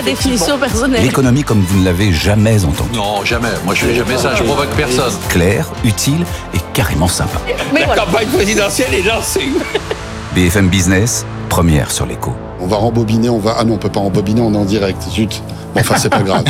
définition personnelle. L'économie comme vous ne l'avez jamais entendue. Non, jamais. Moi, je fais jamais ça. Je provoque personne. Claire, utile et carrément sympa. Mais voilà. Campagne présidentielle est lancée. BFM Business, première sur l'écho. On va rembobiner, Ah non, on peut pas rembobiner, on est en direct. Zut. Bon, enfin, c'est pas grave.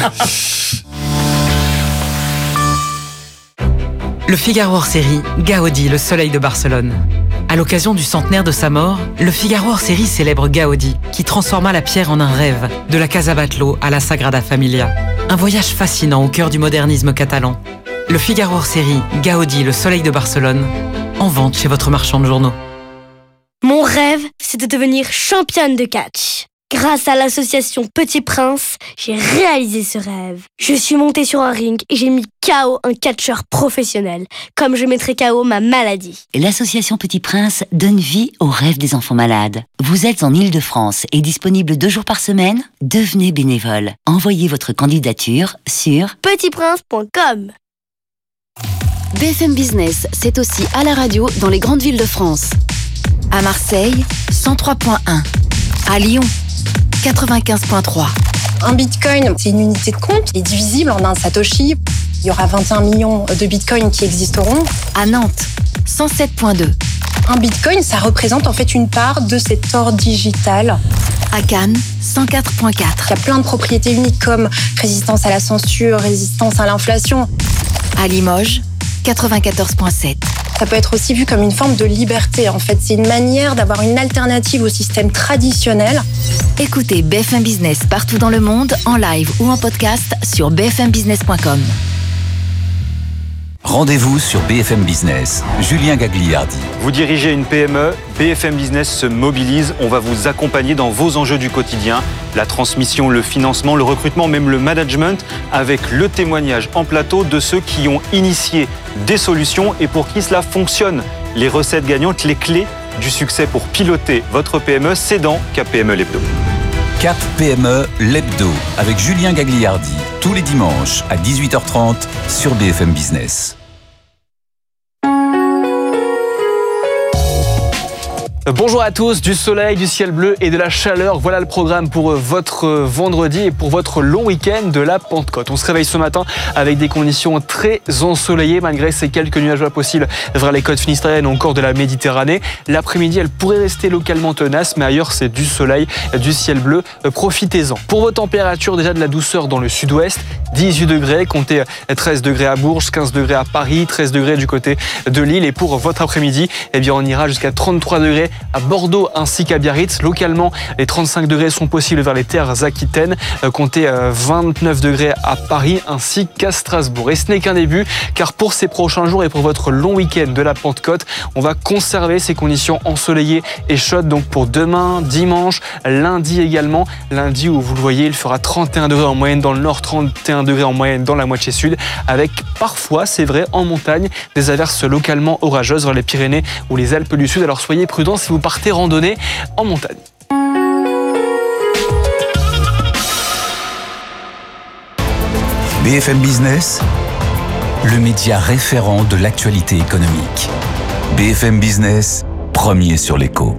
Le Figaro hors-série, Gaudi, le soleil de Barcelone. À l'occasion du centenaire de sa mort, le Figaro hors-série célèbre Gaudi, qui transforma la pierre en un rêve, de la Casa Batlló à la Sagrada Familia. Un voyage fascinant au cœur du modernisme catalan. Le Figaro hors-série, Gaudi, le soleil de Barcelone, en vente chez votre marchand de journaux. Mon rêve, c'est de devenir championne de catch. Grâce à l'association Petit Prince, j'ai réalisé ce rêve. Je suis montée sur un ring et j'ai mis KO un catcheur professionnel, comme je mettrai KO ma maladie. L'association Petit Prince donne vie aux rêves des enfants malades. Vous êtes en Île-de-France et disponible 2 jours par semaine ? Devenez bénévole. Envoyez votre candidature sur petitprince.com. BFM Business, c'est aussi à la radio dans les grandes villes de France. À Marseille, 103.1. À Lyon, 95.3. Un bitcoin, c'est une unité de compte qui est divisible en un satoshi. Il y aura 21 millions de bitcoins qui existeront. À Nantes, 107.2. Un bitcoin, ça représente en fait une part de cet or digital. À Cannes, 104.4. Il y a plein de propriétés uniques comme résistance à la censure, résistance à l'inflation. À Limoges, 94.7. Ça peut être aussi vu comme une forme de liberté. En fait, c'est une manière d'avoir une alternative au système traditionnel. Écoutez BFM Business partout dans le monde, en live ou en podcast sur bfmbusiness.com. Rendez-vous sur BFM Business. Julien Gagliardi. Vous dirigez une PME, BFM Business se mobilise. On va vous accompagner dans vos enjeux du quotidien. La transmission, le financement, le recrutement, même le management, avec le témoignage en plateau de ceux qui ont initié des solutions et pour qui cela fonctionne. Les recettes gagnantes, les clés du succès pour piloter votre PME, c'est dans Cap PME l'Hebdo. Cap PME l'Hebdo avec Julien Gagliardi. Tous les dimanches à 18h30 sur BFM Business. Bonjour à tous, du soleil, du ciel bleu et de la chaleur. Voilà le programme pour votre vendredi et pour votre long week-end de la Pentecôte. On se réveille ce matin avec des conditions très ensoleillées malgré ces quelques nuages bas possibles vers les côtes finistériennes ou encore de la Méditerranée. L'après-midi, elle pourrait rester localement tenace, mais ailleurs, c'est du soleil, du ciel bleu. Profitez-en. Pour vos températures, déjà de la douceur dans le sud-ouest, 18 degrés, comptez 13 degrés à Bourges, 15 degrés à Paris, 13 degrés du côté de Lille. Et pour votre après-midi, eh bien, on ira jusqu'à 33 degrés à Bordeaux ainsi qu'à Biarritz. Localement, les 35 degrés sont possibles vers les terres aquitaines. Comptez 29 degrés à Paris ainsi qu'à Strasbourg. Et ce n'est qu'un début, car pour ces prochains jours et pour votre long week-end de la Pentecôte, on va conserver ces conditions ensoleillées et chaudes. Donc pour demain, dimanche, lundi également. Lundi où vous le voyez, il fera 31 degrés en moyenne dans le nord, 31 degrés en moyenne dans la moitié sud, avec parfois, c'est vrai, en montagne, des averses localement orageuses vers les Pyrénées ou les Alpes du Sud. Alors soyez prudents si vous partez randonner en montagne. BFM Business, le média référent de l'actualité économique. BFM Business, premier sur l'écho.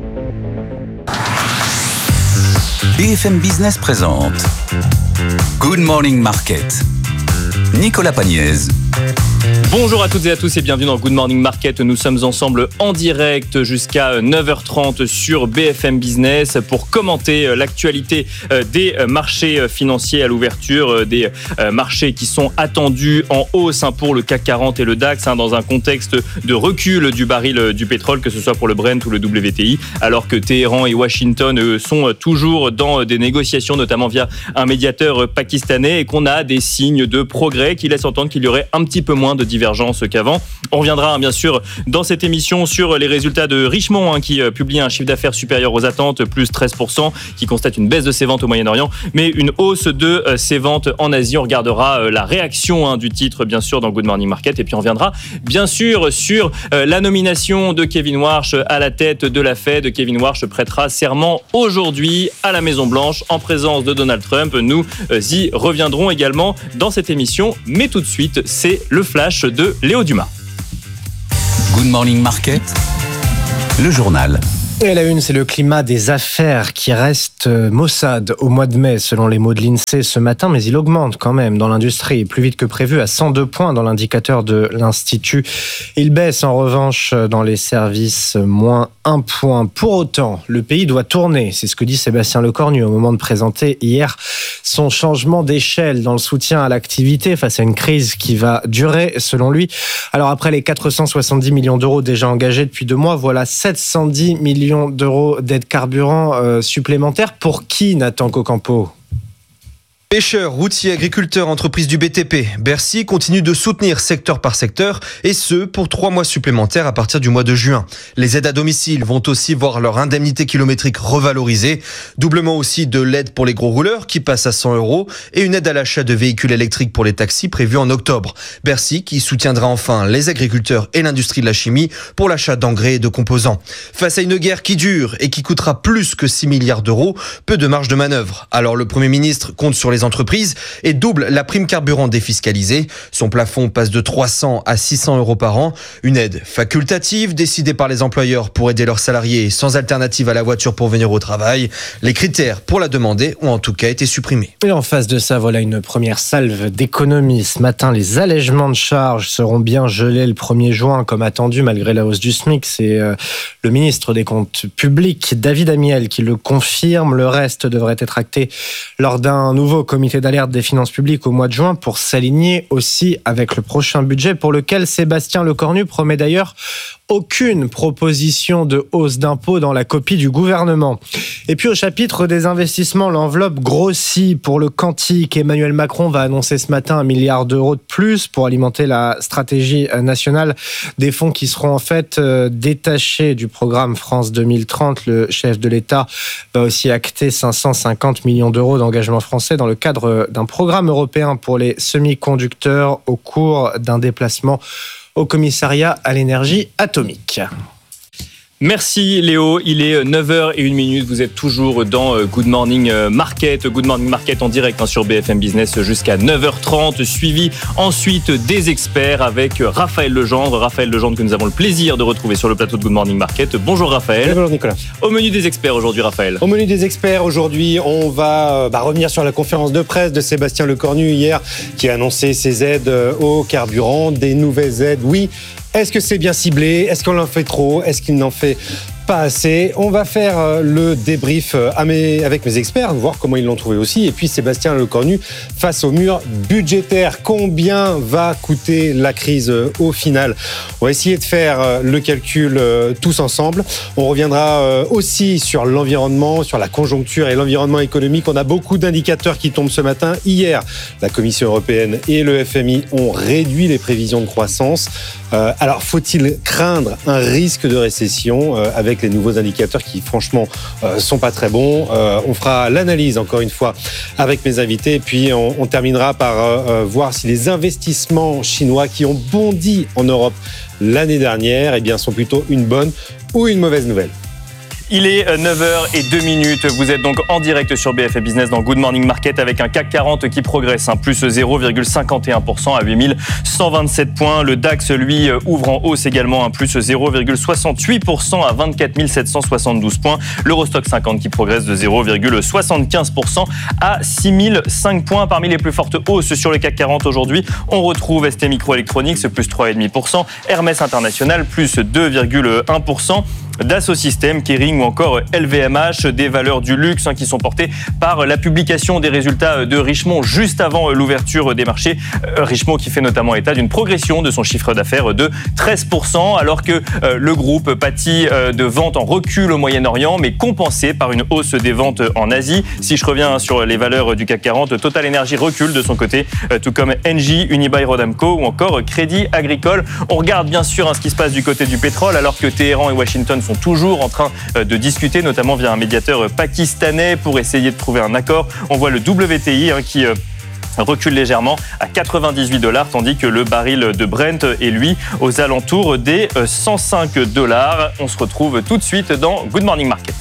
BFM Business présente Good Morning Market. Nicolas Pagnès. Bonjour à toutes et à tous et bienvenue dans Good Morning Market. Nous sommes ensemble en direct jusqu'à 9h30 sur BFM Business pour commenter l'actualité des marchés financiers à l'ouverture, des marchés qui sont attendus en hausse pour le CAC 40 et le DAX dans un contexte de recul du baril du pétrole, que ce soit pour le Brent ou le WTI, alors que Téhéran et Washington sont toujours dans des négociations, notamment via un médiateur pakistanais, et qu'on a des signes de progrès qui laissent entendre qu'il y aurait un petit peu moins de divergence qu'avant. On reviendra bien sûr dans cette émission sur les résultats de Richemont qui publie un chiffre d'affaires supérieur aux attentes, plus 13%, qui constate une baisse de ses ventes au Moyen-Orient, mais une hausse de ses ventes en Asie. On regardera la réaction du titre bien sûr dans Good Morning Market, et puis on reviendra bien sûr sur la nomination de Kevin Warsh à la tête de la Fed. Kevin Warsh prêtera serment aujourd'hui à la Maison-Blanche en présence de Donald Trump. Nous y reviendrons également dans cette émission, mais tout de suite, c'est le flash de Léo Dumas. Good Morning Market, le journal Et la une, c'est le climat des affaires qui reste maussade au mois de mai, selon les mots de l'INSEE ce matin, mais il augmente quand même dans l'industrie, plus vite que prévu, à 102 points dans l'indicateur de l'Institut. Il baisse en revanche dans les services, moins 1 point. Pour autant, le pays doit tourner, c'est ce que dit Sébastien Lecornu au moment de présenter hier son changement d'échelle dans le soutien à l'activité face à une crise qui va durer, selon lui. Alors après les 470 millions d'euros déjà engagés depuis 2 mois, voilà 710 millions d'euros d'aide carburant supplémentaires. Pour qui, Nathan Cocampo ? Pêcheurs, routiers, agriculteurs, entreprises du BTP, Bercy continue de soutenir secteur par secteur et ce pour 3 mois supplémentaires à partir du mois de juin. Les aides à domicile vont aussi voir leur indemnité kilométrique revalorisée. Doublement aussi de l'aide pour les gros rouleurs qui passe à 100 € et une aide à l'achat de véhicules électriques pour les taxis prévue en octobre. Bercy qui soutiendra enfin les agriculteurs et l'industrie de la chimie pour l'achat d'engrais et de composants. Face à une guerre qui dure et qui coûtera plus que 6 milliards d'euros, peu de marge de manœuvre. Alors le Premier ministre compte sur les entreprises et double la prime carburant défiscalisée. Son plafond passe de 300 à 600 € par an. Une aide facultative décidée par les employeurs pour aider leurs salariés sans alternative à la voiture pour venir au travail. Les critères pour la demander ont en tout cas été supprimés. Et en face de ça, voilà une première salve d'économie. Ce matin, les allègements de charges seront bien gelés le 1er juin comme attendu malgré la hausse du SMIC. C'est le ministre des Comptes publics, David Amiel, qui le confirme. Le reste devrait être acté lors d'un nouveau comité d'alerte des finances publiques au mois de juin pour s'aligner aussi avec le prochain budget pour lequel Sébastien Lecornu promet d'ailleurs aucune proposition de hausse d'impôts dans la copie du gouvernement. Et puis au chapitre des investissements, l'enveloppe grossit pour le quantique. Emmanuel Macron va annoncer ce matin 1 milliard d'euros de plus pour alimenter la stratégie nationale des fonds qui seront en fait détachés du programme France 2030. Le chef de l'État va aussi acter 550 millions d'euros d'engagement français dans le cadre d'un programme européen pour les semi-conducteurs au cours d'un déplacement au commissariat à l'énergie atomique. Merci Léo, il est 9h01, vous êtes toujours dans Good Morning Market. Good Morning Market en direct sur BFM Business jusqu'à 9h30, suivi ensuite des experts avec Raphaël Legendre que nous avons le plaisir de retrouver sur le plateau de Good Morning Market. Bonjour Raphaël. Bonjour Nicolas. Au menu des experts aujourd'hui Raphaël. Au menu des experts aujourd'hui, on va revenir sur la conférence de presse de Sébastien Lecornu hier qui a annoncé ses aides au carburant, des nouvelles aides, oui. Est-ce que c'est bien ciblé ? Est-ce qu'on en fait trop ? Est-ce qu'il n'en fait pas assez ? On va faire le débrief avec mes experts, voir comment ils l'ont trouvé aussi. Et puis Sébastien Lecornu face au mur budgétaire. Combien va coûter la crise au final ? On va essayer de faire le calcul tous ensemble. On reviendra aussi sur l'environnement, sur la conjoncture et l'environnement économique. On a beaucoup d'indicateurs qui tombent ce matin. Hier, la Commission européenne et le FMI ont réduit les prévisions de croissance. Alors, faut-il craindre un risque de récession avec les nouveaux indicateurs qui, franchement, sont pas très bons ? On fera l'analyse, encore une fois, avec mes invités. Et puis, on terminera par voir si les investissements chinois qui ont bondi en Europe l'année dernière, eh bien, sont plutôt une bonne ou une mauvaise nouvelle. Il est 9h02. Vous êtes donc en direct sur BFM Business dans Good Morning Market avec un CAC 40 qui progresse, plus 0,51% à 8127 points. Le DAX, lui, ouvre en hausse également, plus 0,68% à 24 772 points. L'Eurostock 50 qui progresse de 0,75% à 6005 points. Parmi les plus fortes hausses sur le CAC 40 aujourd'hui, on retrouve ST Microelectronics, plus 3,5%, Hermès International, plus 2,1%. Dassault Systèmes, Kering ou encore LVMH, des valeurs du luxe qui sont portées par la publication des résultats de Richemont juste avant l'ouverture des marchés. Richemont qui fait notamment état d'une progression de son chiffre d'affaires de 13%, alors que le groupe pâtit de ventes en recul au Moyen-Orient, mais compensé par une hausse des ventes en Asie. Si je reviens sur les valeurs du CAC 40, Total Energy recule de son côté, tout comme Engie, Unibail-Rodamco ou encore Crédit Agricole. On regarde bien sûr ce qui se passe du côté du pétrole, alors que Téhéran et Washington sont toujours en train de discuter, notamment via un médiateur pakistanais pour essayer de trouver un accord. On voit le WTI qui recule légèrement à $98, tandis que le baril de Brent est lui aux alentours des $105. On se retrouve tout de suite dans Good Morning Market.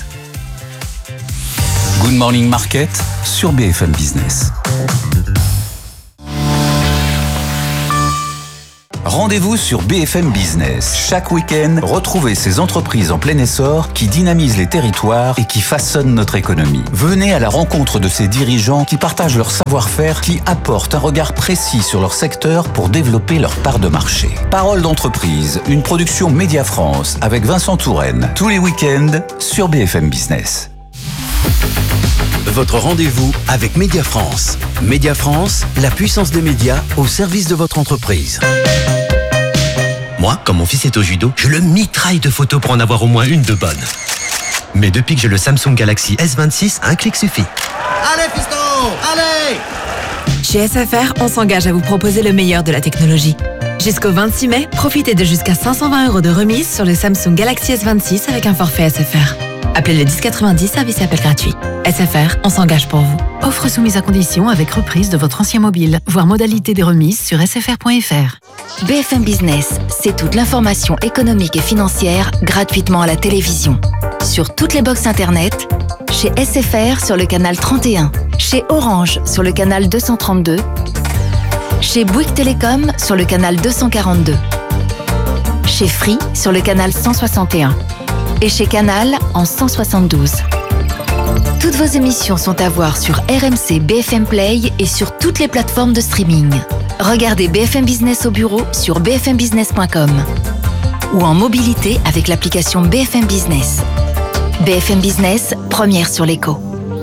Good Morning Market sur BFM Business. Rendez-vous sur BFM Business. Chaque week-end, retrouvez ces entreprises en plein essor qui dynamisent les territoires et qui façonnent notre économie. Venez à la rencontre de ces dirigeants qui partagent leur savoir-faire, qui apportent un regard précis sur leur secteur pour développer leur part de marché. Parole d'entreprise, une production Média France avec Vincent Touraine. Tous les week-ends sur BFM Business. Votre rendez-vous avec Média France. Média France, la puissance des médias au service de votre entreprise. Moi, quand mon fils est au judo, je le mitraille de photos pour en avoir au moins une de bonne. Mais depuis que j'ai le Samsung Galaxy S26, un clic suffit. Allez, fiston, allez! Chez SFR, on s'engage à vous proposer le meilleur de la technologie. Jusqu'au 26 mai, profitez de jusqu'à 520 € de remise sur le Samsung Galaxy S26 avec un forfait SFR. Appelez le 1090, service appel gratuit. SFR, on s'engage pour vous. Offre soumise à condition avec reprise de votre ancien mobile. Voir modalité des remises sur sfr.fr. BFM Business, c'est toute l'information économique et financière gratuitement à la télévision. Sur toutes les box internet, chez SFR sur le canal 31, chez Orange sur le canal 232, chez Bouygues Télécom sur le canal 242, chez Free sur le canal 161 et chez Canal en 172. Toutes vos émissions sont à voir sur RMC BFM Play et sur toutes les plateformes de streaming. Regardez BFM Business au bureau sur bfmbusiness.com ou en mobilité avec l'application BFM Business. BFM Business, première sur l'écho.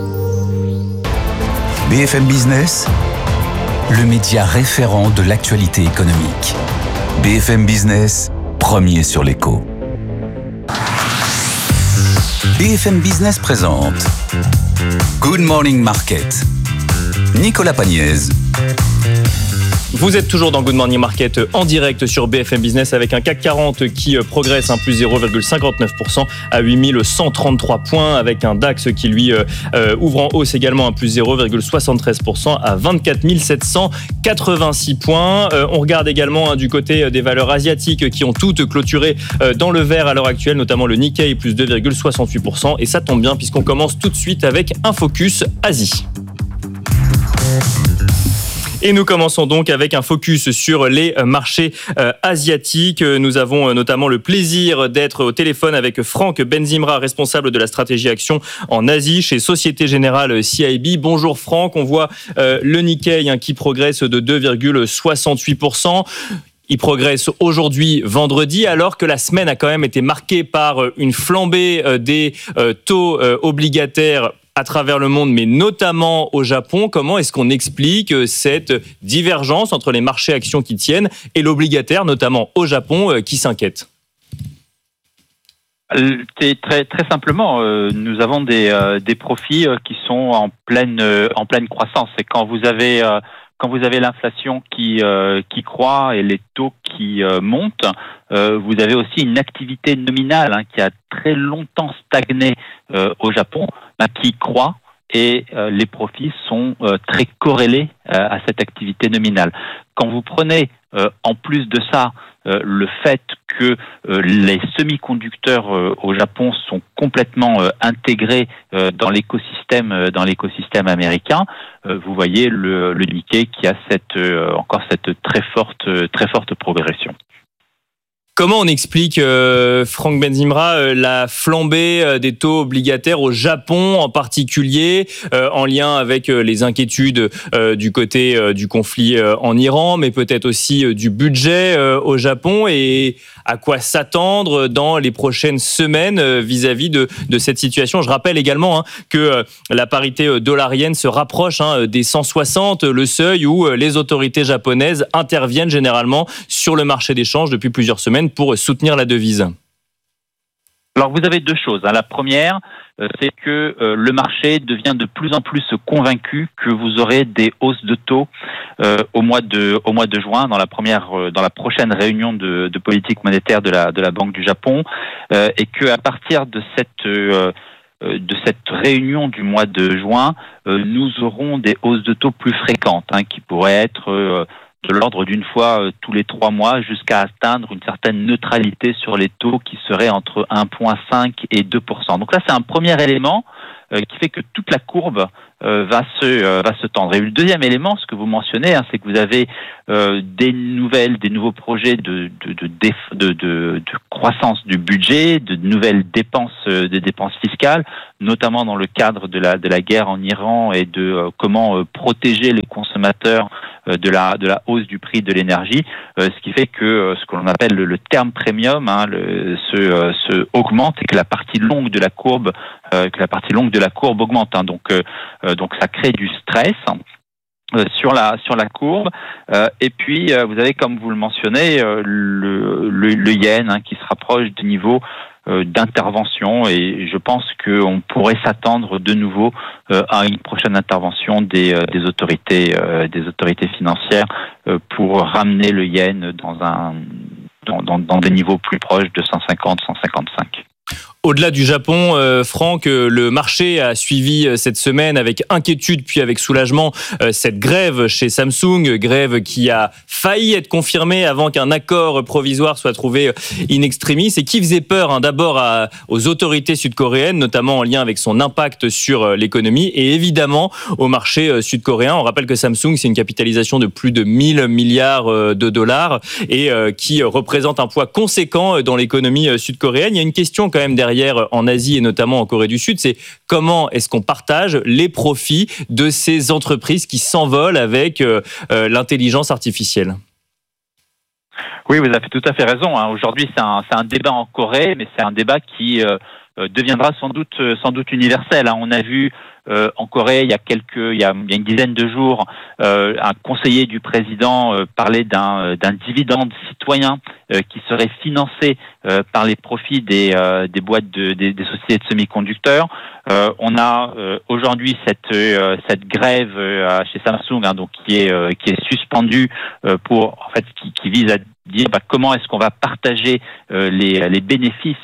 BFM Business, le média référent de l'actualité économique. BFM Business, premier sur l'écho. BFM Business présente Good Morning Market. Nicolas Pagnès. Vous êtes toujours dans Good Morning Market en direct sur BFM Business avec un CAC 40 qui progresse plus 0,59% à 8133 points, avec un DAX qui lui ouvre en hausse également plus 0,73% à 24 786 points. On regarde également du côté des valeurs asiatiques qui ont toutes clôturé dans le vert à l'heure actuelle, notamment le Nikkei plus 2,68%, et ça tombe bien puisqu'on commence tout de suite avec un focus Asie. Et nous commençons donc avec un focus sur les marchés asiatiques. Nous avons notamment le plaisir d'être au téléphone avec Franck Benzimra, responsable de la stratégie action en Asie chez Société Générale CIB. Bonjour Franck, on voit le Nikkei qui progresse de 2,68%. Il progresse aujourd'hui, vendredi, alors que la semaine a quand même été marquée par une flambée des taux obligataires à travers le monde, mais notamment au Japon. Comment est-ce qu'on explique cette divergence entre les marchés actions qui tiennent et l'obligataire, notamment au Japon, qui s'inquiète ? Très simplement, nous avons des profits qui sont en pleine croissance. Et quand vous avez l'inflation qui croît et les taux qui montent, vous avez aussi une activité nominale qui a très longtemps stagné au Japon, qui croît, et les profits sont très corrélés à cette activité nominale. Quand vous prenez en plus de ça le fait que les semi-conducteurs au Japon sont complètement intégrés dans l'écosystème américain, vous voyez le Nikkei qui a encore cette très forte progression. Comment on explique, Franck Benzimra, la flambée des taux obligataires au Japon en particulier, en lien avec les inquiétudes du côté du conflit en Iran, mais peut-être aussi du budget au Japon, et à quoi s'attendre dans les prochaines semaines vis-à-vis de cette situation? Je rappelle également que la parité dollar-yen se rapproche des 160, le seuil où les autorités japonaises interviennent généralement sur le marché d'échange depuis plusieurs semaines pour soutenir la devise. Alors vous avez deux choses. La première, c'est que le marché devient de plus en plus convaincu que vous aurez des hausses de taux au mois de juin dans la prochaine réunion de politique monétaire de la Banque du Japon, et que à partir de cette réunion du mois de juin, nous aurons des hausses de taux plus fréquentes, qui pourraient être de l'ordre d'une fois tous les 3 mois, jusqu'à atteindre une certaine neutralité sur les taux qui seraient entre 1,5 et 2%. Donc là, c'est un premier élément qui fait que toute la courbe va se tendre. Et le deuxième élément, ce que vous mentionnez, c'est que vous avez des nouveaux projets de croissance du budget, de nouvelles dépenses fiscales, notamment dans le cadre de la guerre en Iran et de comment protéger les consommateurs de la hausse du prix de l'énergie, ce qui fait que ce que l'on appelle le terme premium se augmente et que la partie longue de la courbe augmente. Donc ça crée du stress sur la courbe, et puis vous avez, comme vous le mentionnez, le yen qui se rapproche du niveau d'intervention, et je pense qu'on pourrait s'attendre de nouveau à une prochaine intervention des autorités financières pour ramener le yen dans des niveaux plus proches de 150-155. Au-delà du Japon, Franck, le marché a suivi cette semaine avec inquiétude puis avec soulagement cette grève chez Samsung, grève qui a failli être confirmée avant qu'un accord provisoire soit trouvé in extremis et qui faisait peur d'abord aux autorités sud-coréennes, notamment en lien avec son impact sur l'économie et évidemment au marché sud-coréen. On rappelle que Samsung, c'est une capitalisation de plus de 1000 milliards de dollars et qui représente un poids conséquent dans l'économie sud-coréenne. Il y a une question quand même derrière en Asie et notamment en Corée du Sud, c'est comment est-ce qu'on partage les profits de ces entreprises qui s'envolent avec l'intelligence artificielle? Oui, vous avez tout à fait raison. Aujourd'hui, c'est un débat en Corée, mais c'est un débat qui deviendra sans doute universel. On a vu en Corée, il y a une dizaine de jours, un conseiller du président parlait d'un dividende citoyen qui serait financé par les profits des boîtes des sociétés de semi-conducteurs. On a aujourd'hui cette grève chez Samsung, donc qui est suspendue qui vise à dire comment est-ce qu'on va partager les bénéfices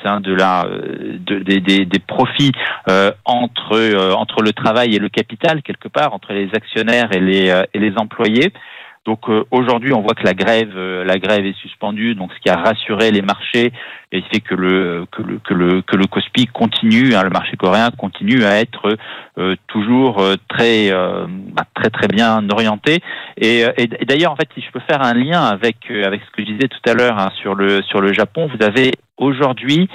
des profits entre le travail et le capital, quelque part, entre les actionnaires et les employés. Donc aujourd'hui, on voit que la grève est suspendue, donc ce qui a rassuré les marchés et fait que le KOSPI continue, le marché coréen continue à être toujours très bien orienté. Et d'ailleurs, en fait, si je peux faire un lien avec ce que je disais tout à l'heure sur le Japon, vous avez aujourd'hui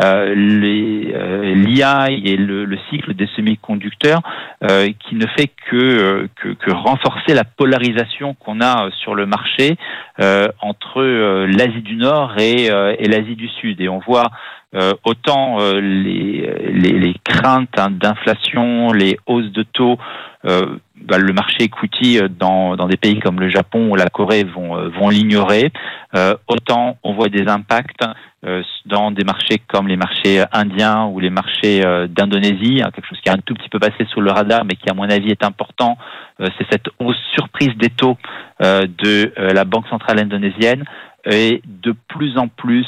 l'IA et le cycle des semi-conducteurs qui ne fait que renforcer la polarisation qu'on a sur le marché entre l'Asie du Nord et l'Asie du Sud. Et on voit autant les craintes d'inflation, les hausses de taux, le marché equity dans des pays comme le Japon ou la Corée vont l'ignorer. Autant on voit des impacts dans des marchés comme les marchés indiens ou les marchés d'Indonésie, quelque chose qui a un tout petit peu passé sous le radar, mais qui à mon avis est important. C'est cette hausse surprise des taux de la Banque centrale indonésienne et de plus en plus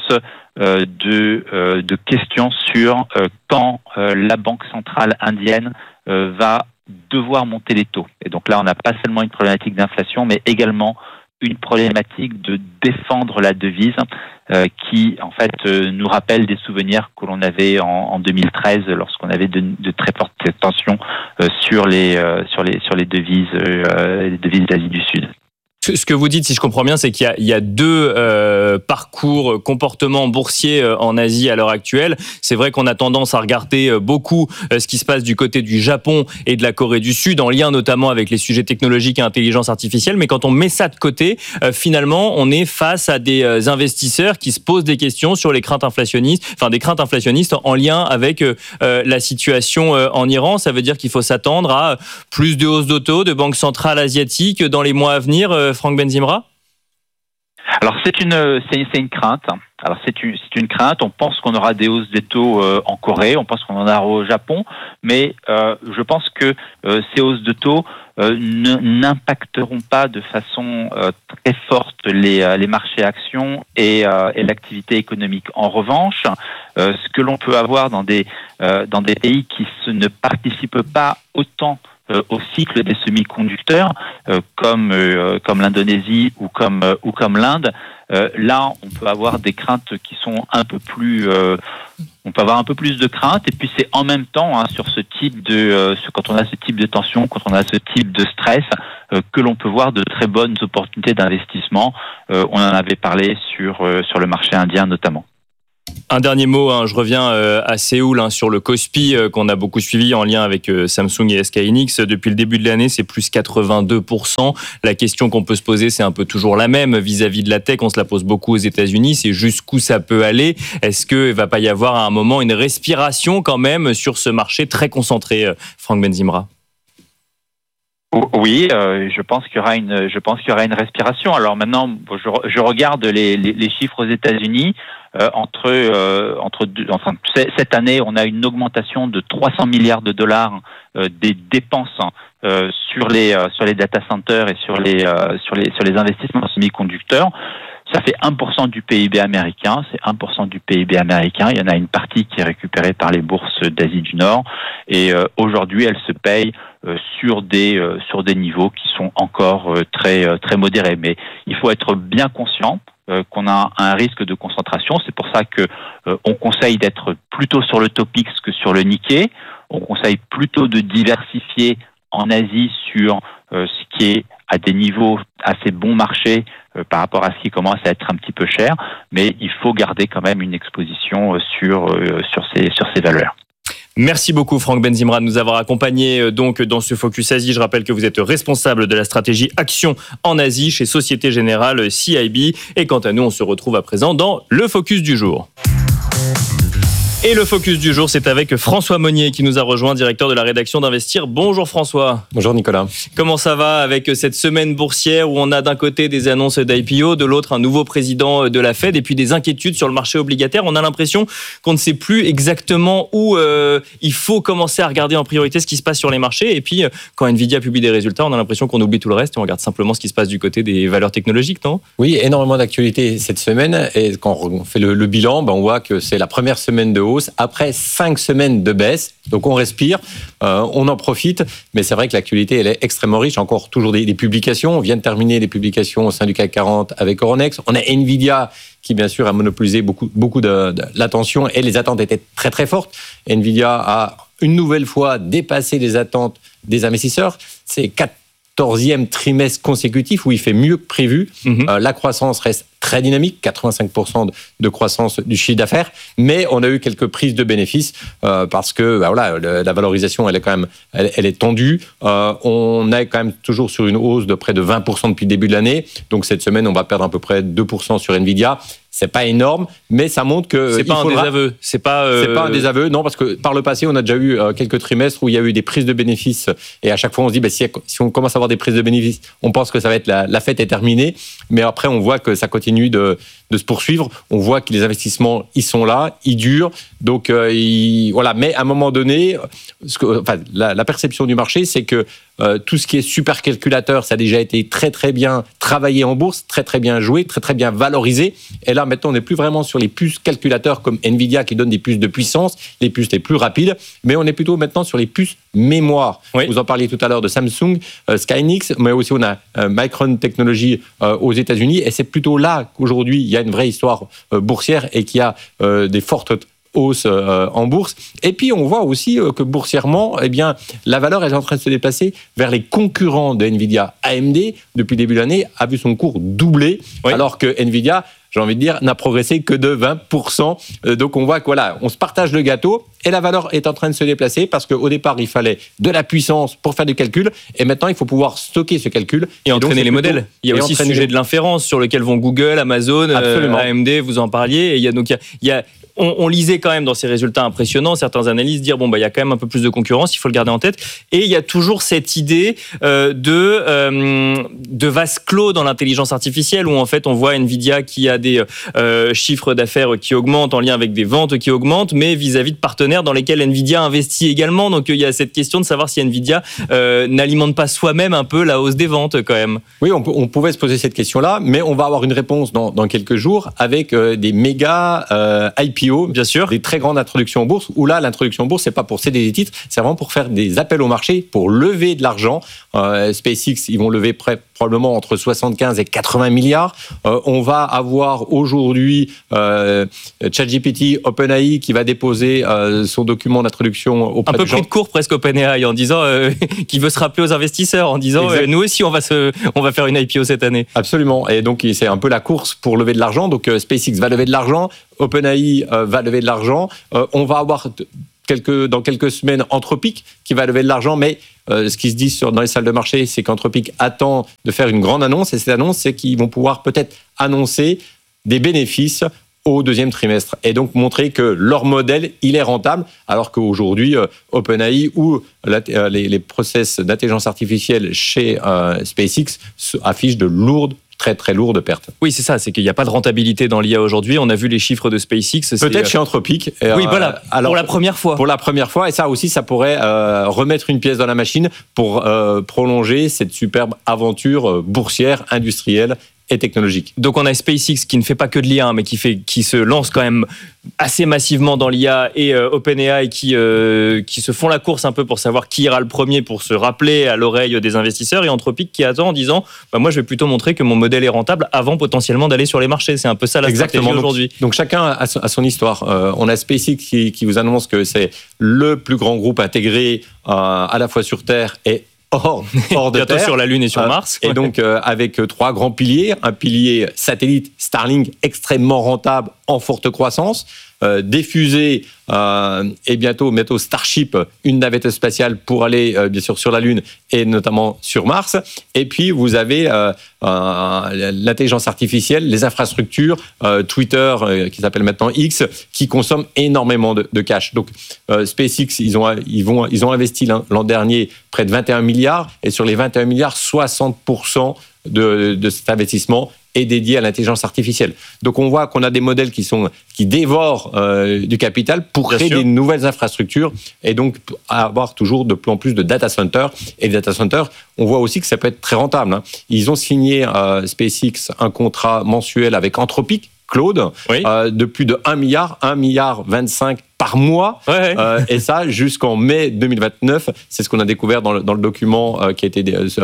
de questions sur quand la Banque centrale indienne va devoir monter les taux. Et donc là, on n'a pas seulement une problématique d'inflation, mais également une problématique de défendre la devise qui, en fait, nous rappelle des souvenirs que l'on avait en 2013 lorsqu'on avait de très fortes tensions sur les devises d'Asie du Sud. Ce que vous dites, si je comprends bien, c'est qu'il y a deux parcours, comportements boursiers en Asie à l'heure actuelle. C'est vrai qu'on a tendance à regarder beaucoup ce qui se passe du côté du Japon et de la Corée du Sud, en lien notamment avec les sujets technologiques et intelligence artificielle. Mais quand on met ça de côté, finalement, on est face à des investisseurs qui se posent des questions sur les craintes inflationnistes, des craintes inflationnistes en lien avec la situation en Iran. Ça veut dire qu'il faut s'attendre à plus de hausses de taux de banques centrales asiatiques dans les mois à venir. Franck Benzimra? Alors c'est une crainte. Alors c'est une crainte. On pense qu'on aura des hausses des taux en Corée, on pense qu'on en aura au Japon, mais je pense que ces hausses de taux n'impacteront pas de façon très forte les marchés actions et l'activité économique. En revanche, ce que l'on peut avoir dans des pays qui ne participent pas autant au cycle des semi-conducteurs, comme l'Indonésie ou comme l'Inde, là on peut avoir des craintes qui sont un peu plus on peut avoir un peu plus de crainte. Et puis c'est en même temps sur ce type quand on a ce type de tension, quand on a ce type de stress, que l'on peut voir de très bonnes opportunités d'investissement. On en avait parlé sur le marché indien notamment. Un dernier mot, je reviens à Séoul sur le Kospi qu'on a beaucoup suivi en lien avec Samsung et SK Hynix. Depuis le début de l'année, c'est plus 82%. La question qu'on peut se poser, c'est un peu toujours la même vis-à-vis de la tech. On se la pose beaucoup aux États-Unis. C'est jusqu'où ça peut aller. Est-ce qu'il ne va pas y avoir à un moment une respiration quand même sur ce marché très concentré, Franck Benzimra? Oui, je pense qu'il y aura une respiration. Alors maintenant, je regarde les chiffres aux États-Unis. Cette année, on a une augmentation de 300 milliards de dollars des dépenses sur les data centers et sur les investissements en semi-conducteurs. Ça fait 1% du PIB américain. C'est 1% du PIB américain. Il y en a une partie qui est récupérée par les bourses d'Asie du Nord. Et aujourd'hui, elle se paye sur des niveaux qui sont encore très très modérés. Mais il faut être bien conscient qu'on a un risque de concentration. C'est pour ça que on conseille d'être plutôt sur le Topix que sur le Nikkei. On conseille plutôt de diversifier en Asie sur ce qui est à des niveaux assez bons marchés par rapport à ce qui commence à être un petit peu cher, mais il faut garder quand même une exposition sur ces valeurs. Merci beaucoup Franck Benzimra de nous avoir accompagnés donc dans ce Focus Asie. Je rappelle que vous êtes responsable de la stratégie Action en Asie chez Société Générale CIB. Et quant à nous, on se retrouve à présent dans le Focus du jour. Et le Focus du jour, c'est avec François Monnier qui nous a rejoint, directeur de la rédaction d'Investir. Bonjour François. Bonjour Nicolas. Comment ça va avec cette semaine boursière où on a d'un côté des annonces d'IPO, de l'autre un nouveau président de la Fed et puis des inquiétudes sur le marché obligataire. On a l'impression qu'on ne sait plus exactement où il faut commencer à regarder en priorité ce qui se passe sur les marchés. Et puis quand Nvidia publie des résultats, on a l'impression qu'on oublie tout le reste et on regarde simplement ce qui se passe du côté des valeurs technologiques, non ? Oui, énormément d'actualités cette semaine. Et quand on fait le bilan, on voit que c'est la première semaine de hausse après 5 semaines de baisse. Donc on respire, on en profite, mais c'est vrai que l'actualité elle est extrêmement riche. Encore toujours des publications. On vient de terminer les publications au sein du CAC 40 avec Euronext. On a Nvidia qui bien sûr a monopolisé beaucoup de l'attention et les attentes étaient très très fortes. Nvidia a une nouvelle fois dépassé les attentes des investisseurs. C'est 14e trimestre consécutif où il fait mieux que prévu. La croissance reste très dynamique, 85% de croissance du chiffre d'affaires, mais on a eu quelques prises de bénéfices parce que la valorisation elle est quand même elle est tendue. On est quand même toujours sur une hausse de près de 20% depuis le début de l'année. Donc cette semaine, on va perdre à peu près 2% sur Nvidia. C'est pas énorme, mais ça montre que c'est pas un désaveu. C'est pas un désaveu, non, parce que par le passé, on a déjà eu quelques trimestres où il y a eu des prises de bénéfices et à chaque fois on se dit si on commence à avoir des prises de bénéfices, on pense que ça va être la fête est terminée, mais après on voit que ça continue de se poursuivre. On voit que les investissements ils sont là, ils durent, donc voilà. Mais à un moment donné, la perception du marché, c'est que tout ce qui est supercalculateur, ça a déjà été très très bien travaillé en bourse, très très bien joué, très très bien valorisé. Et là maintenant, on n'est plus vraiment sur les puces calculateurs comme Nvidia qui donnent des puces de puissance, les puces les plus rapides, mais on est plutôt maintenant sur les puces mémoire. Oui. Vous en parliez tout à l'heure de Samsung, SK Hynix, mais aussi on a Micron Technology aux États-Unis. Et c'est plutôt là qu'aujourd'hui il y a une vraie histoire boursière et qu'il y a des fortes hausse en bourse. Et puis, on voit aussi que boursièrement, eh bien, la valeur est en train de se déplacer vers les concurrents de Nvidia. AMD, depuis le début de l'année, a vu son cours doubler, alors que Nvidia, j'ai envie de dire, n'a progressé que de 20%. Donc, on voit que voilà, on se partage le gâteau et la valeur est en train de se déplacer parce qu'au départ, il fallait de la puissance pour faire du calcul et maintenant, il faut pouvoir stocker ce calcul. Et entraîner les modèles. Il y a aussi le sujet de l'inférence sur lequel vont Google, Amazon, AMD, vous en parliez. Et il y a on lisait quand même dans ces résultats impressionnants, certains analystes dire il y a quand même un peu plus de concurrence, il faut le garder en tête. Et il y a toujours cette idée de vase clos dans l'intelligence artificielle où en fait on voit Nvidia qui a des chiffres d'affaires qui augmentent en lien avec des ventes qui augmentent, mais vis-à-vis de partenaires dans lesquels Nvidia investit également. Donc il y a cette question de savoir si Nvidia n'alimente pas soi-même un peu la hausse des ventes quand même. Oui, on pouvait se poser cette question-là, mais on va avoir une réponse dans quelques jours avec des méga IPO. Bien sûr, des très grandes introductions en bourse, où là, l'introduction en bourse, c'est pas pour céder des titres, c'est vraiment pour faire des appels au marché, pour lever de l'argent. SpaceX, ils vont lever près probablement entre 75 et 80 milliards. On va avoir aujourd'hui ChatGPT, OpenAI qui va déposer son document d'introduction auprès un peu pris de court presque OpenAI en disant qu'il veut se rappeler aux investisseurs en disant nous aussi on va faire une IPO cette année. Absolument, et donc c'est un peu la course pour lever de l'argent. Donc SpaceX va lever de l'argent, OpenAI va lever de l'argent. On va avoir dans quelques semaines Anthropic qui va lever de l'argent, mais ce qui se dit dans les salles de marché, c'est qu'Anthropic attend de faire une grande annonce, et cette annonce, c'est qu'ils vont pouvoir peut-être annoncer des bénéfices au deuxième trimestre, et donc montrer que leur modèle, il est rentable, alors qu'aujourd'hui, OpenAI ou les process d'intelligence artificielle chez SpaceX affichent de lourdes, très très lourdes pertes. Oui, c'est ça, c'est qu'il n'y a pas de rentabilité dans l'IA aujourd'hui. On a vu les chiffres de SpaceX. Peut-être chez Anthropic. Oui, voilà, alors, pour la première fois. Pour la première fois, et ça aussi, ça pourrait remettre une pièce dans la machine pour prolonger cette superbe aventure boursière, industrielle et technologique. Donc on a SpaceX qui ne fait pas que de l'IA, mais qui se lance quand même assez massivement dans l'IA, et OpenAI qui se font la course un peu pour savoir qui ira le premier, pour se rappeler à l'oreille des investisseurs, et Anthropic qui attend en disant moi je vais plutôt montrer que mon modèle est rentable avant potentiellement d'aller sur les marchés. C'est un peu ça la stratégie aujourd'hui. Donc chacun a son histoire. On a SpaceX qui vous annonce que c'est le plus grand groupe intégré à la fois sur Terre et hors de Terre, sur la Lune et sur Mars. Et donc, avec 3 grands piliers. Un pilier satellite, Starlink, extrêmement rentable, en forte croissance. Des fusées et bientôt Starship, une navette spatiale pour aller bien sûr sur la Lune et notamment sur Mars. Et puis vous avez l'intelligence artificielle, les infrastructures, Twitter qui s'appelle maintenant X, qui consomme énormément de cash. Donc SpaceX, ils ont investi l'an dernier près de 21 milliards, et sur les 21 milliards, 60% de cet investissement est dédié à l'intelligence artificielle. Donc on voit qu'on a des modèles qui dévorent du capital pour créer des nouvelles infrastructures, et donc avoir toujours de plus en plus de data centers. Et les data centers, on voit aussi que ça peut être très rentable, hein. Ils ont signé SpaceX un contrat mensuel avec Anthropic, Claude, de plus de 1 milliard 25 par mois, et ça jusqu'en mai 2029. C'est ce qu'on a découvert dans le document qui a été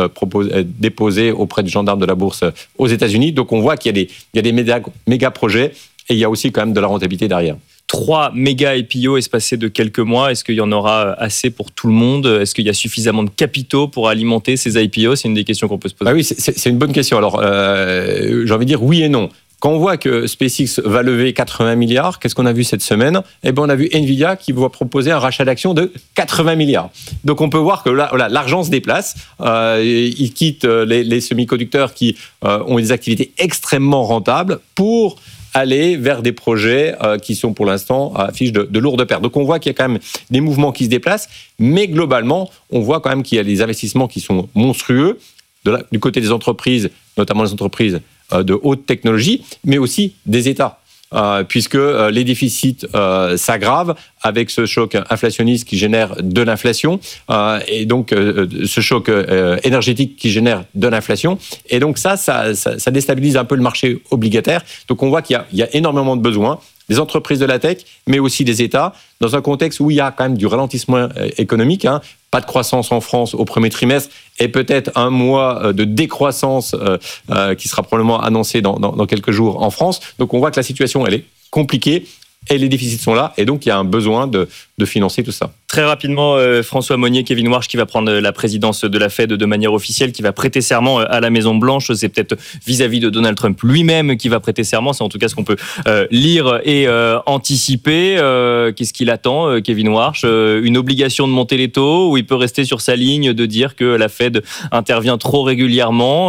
déposé auprès du gendarme de la bourse aux États-Unis. Donc on voit qu'il y a des méga projets, et il y a aussi quand même de la rentabilité derrière. 3 méga IPO espacés de quelques mois. Est-ce qu'il y en aura assez pour tout le monde? Est-ce qu'il y a suffisamment de capitaux pour alimenter ces IPO? C'est une des questions qu'on peut se poser. Ah oui, c'est une bonne question. Alors, j'ai envie de dire oui et non. Quand on voit que SpaceX va lever 80 milliards, qu'est-ce qu'on a vu cette semaine? On a vu Nvidia qui va proposer un rachat d'actions de 80 milliards. Donc on peut voir que là, l'argent se déplace. Ils quittent les semi-conducteurs qui ont des activités extrêmement rentables pour aller vers des projets qui sont pour l'instant affichent de lourdes pertes. Donc on voit qu'il y a quand même des mouvements qui se déplacent, mais globalement, on voit quand même qu'il y a des investissements qui sont monstrueux du côté des entreprises, notamment les entreprises de haute technologie, mais aussi des États. Puisque les déficits s'aggravent avec ce choc inflationniste qui génère de l'inflation, et donc ce choc énergétique qui génère de l'inflation, et donc ça déstabilise un peu le marché obligataire. Donc on voit qu'il y a énormément de besoins, des entreprises de la tech, mais aussi des États, dans un contexte où il y a quand même du ralentissement économique, hein. Pas de croissance en France au premier trimestre, et peut-être un mois de décroissance qui sera probablement annoncé dans quelques jours en France. Donc on voit que la situation, elle est compliquée, et les déficits sont là, et donc il y a un besoin de financer tout ça. Très rapidement, François Monnier, Kevin Warsh qui va prendre la présidence de la Fed de manière officielle, qui va prêter serment à la Maison-Blanche. C'est peut-être vis-à-vis de Donald Trump lui-même qui va prêter serment. C'est en tout cas ce qu'on peut lire et anticiper. Qu'est-ce qu'il attend, Kevin Warsh? Une obligation de monter les taux, ou il peut rester sur sa ligne de dire que la Fed intervient trop régulièrement?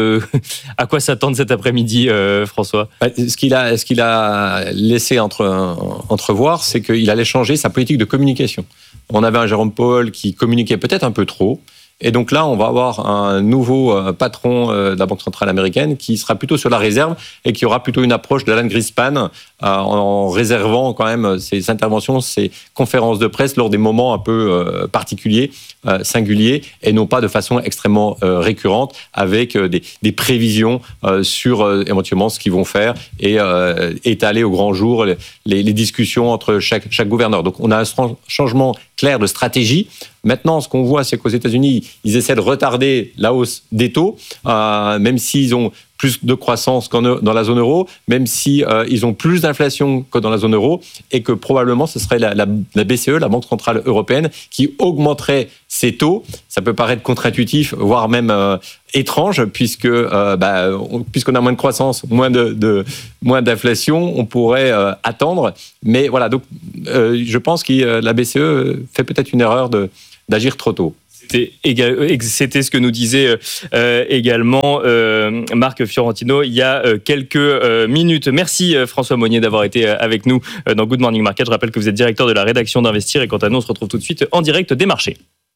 À quoi s'attendre cet après-midi, François? Ce qu'il a laissé entrevoir, c'est qu'il allait changer sa politique de communication. On avait un Jérôme Powell qui communiquait peut-être un peu trop. Et donc là, on va avoir un nouveau patron de la Banque centrale américaine qui sera plutôt sur la réserve et qui aura plutôt une approche d'Alan Greenspan en réservant quand même ses interventions, ses conférences de presse lors des moments un peu particuliers, singuliers, et non pas de façon extrêmement récurrente avec des prévisions sur éventuellement ce qu'ils vont faire et étaler au grand jour les discussions entre chaque gouverneur. Donc on a un changement clair de stratégie. Maintenant, ce qu'on voit, c'est qu'aux États-Unis, ils essaient de retarder la hausse des taux, même s'ils ont plus de croissance dans la zone euro, même si ils ont plus d'inflation que dans la zone euro, et que probablement ce serait la BCE, la Banque Centrale Européenne, qui augmenterait ses taux. Ça peut paraître contre-intuitif, voire même étrange, puisqu'on a moins de croissance, moins d'inflation, on pourrait attendre. Mais voilà, donc je pense que la BCE fait peut-être une erreur d'agir trop tôt. C'était ce que nous disait également Marc Fiorentino il y a quelques minutes. Merci François Monnier d'avoir été avec nous dans Good Morning Market. Je rappelle que vous êtes directeur de la rédaction d'Investir et quant à nous, on se retrouve tout de suite en direct des marchés.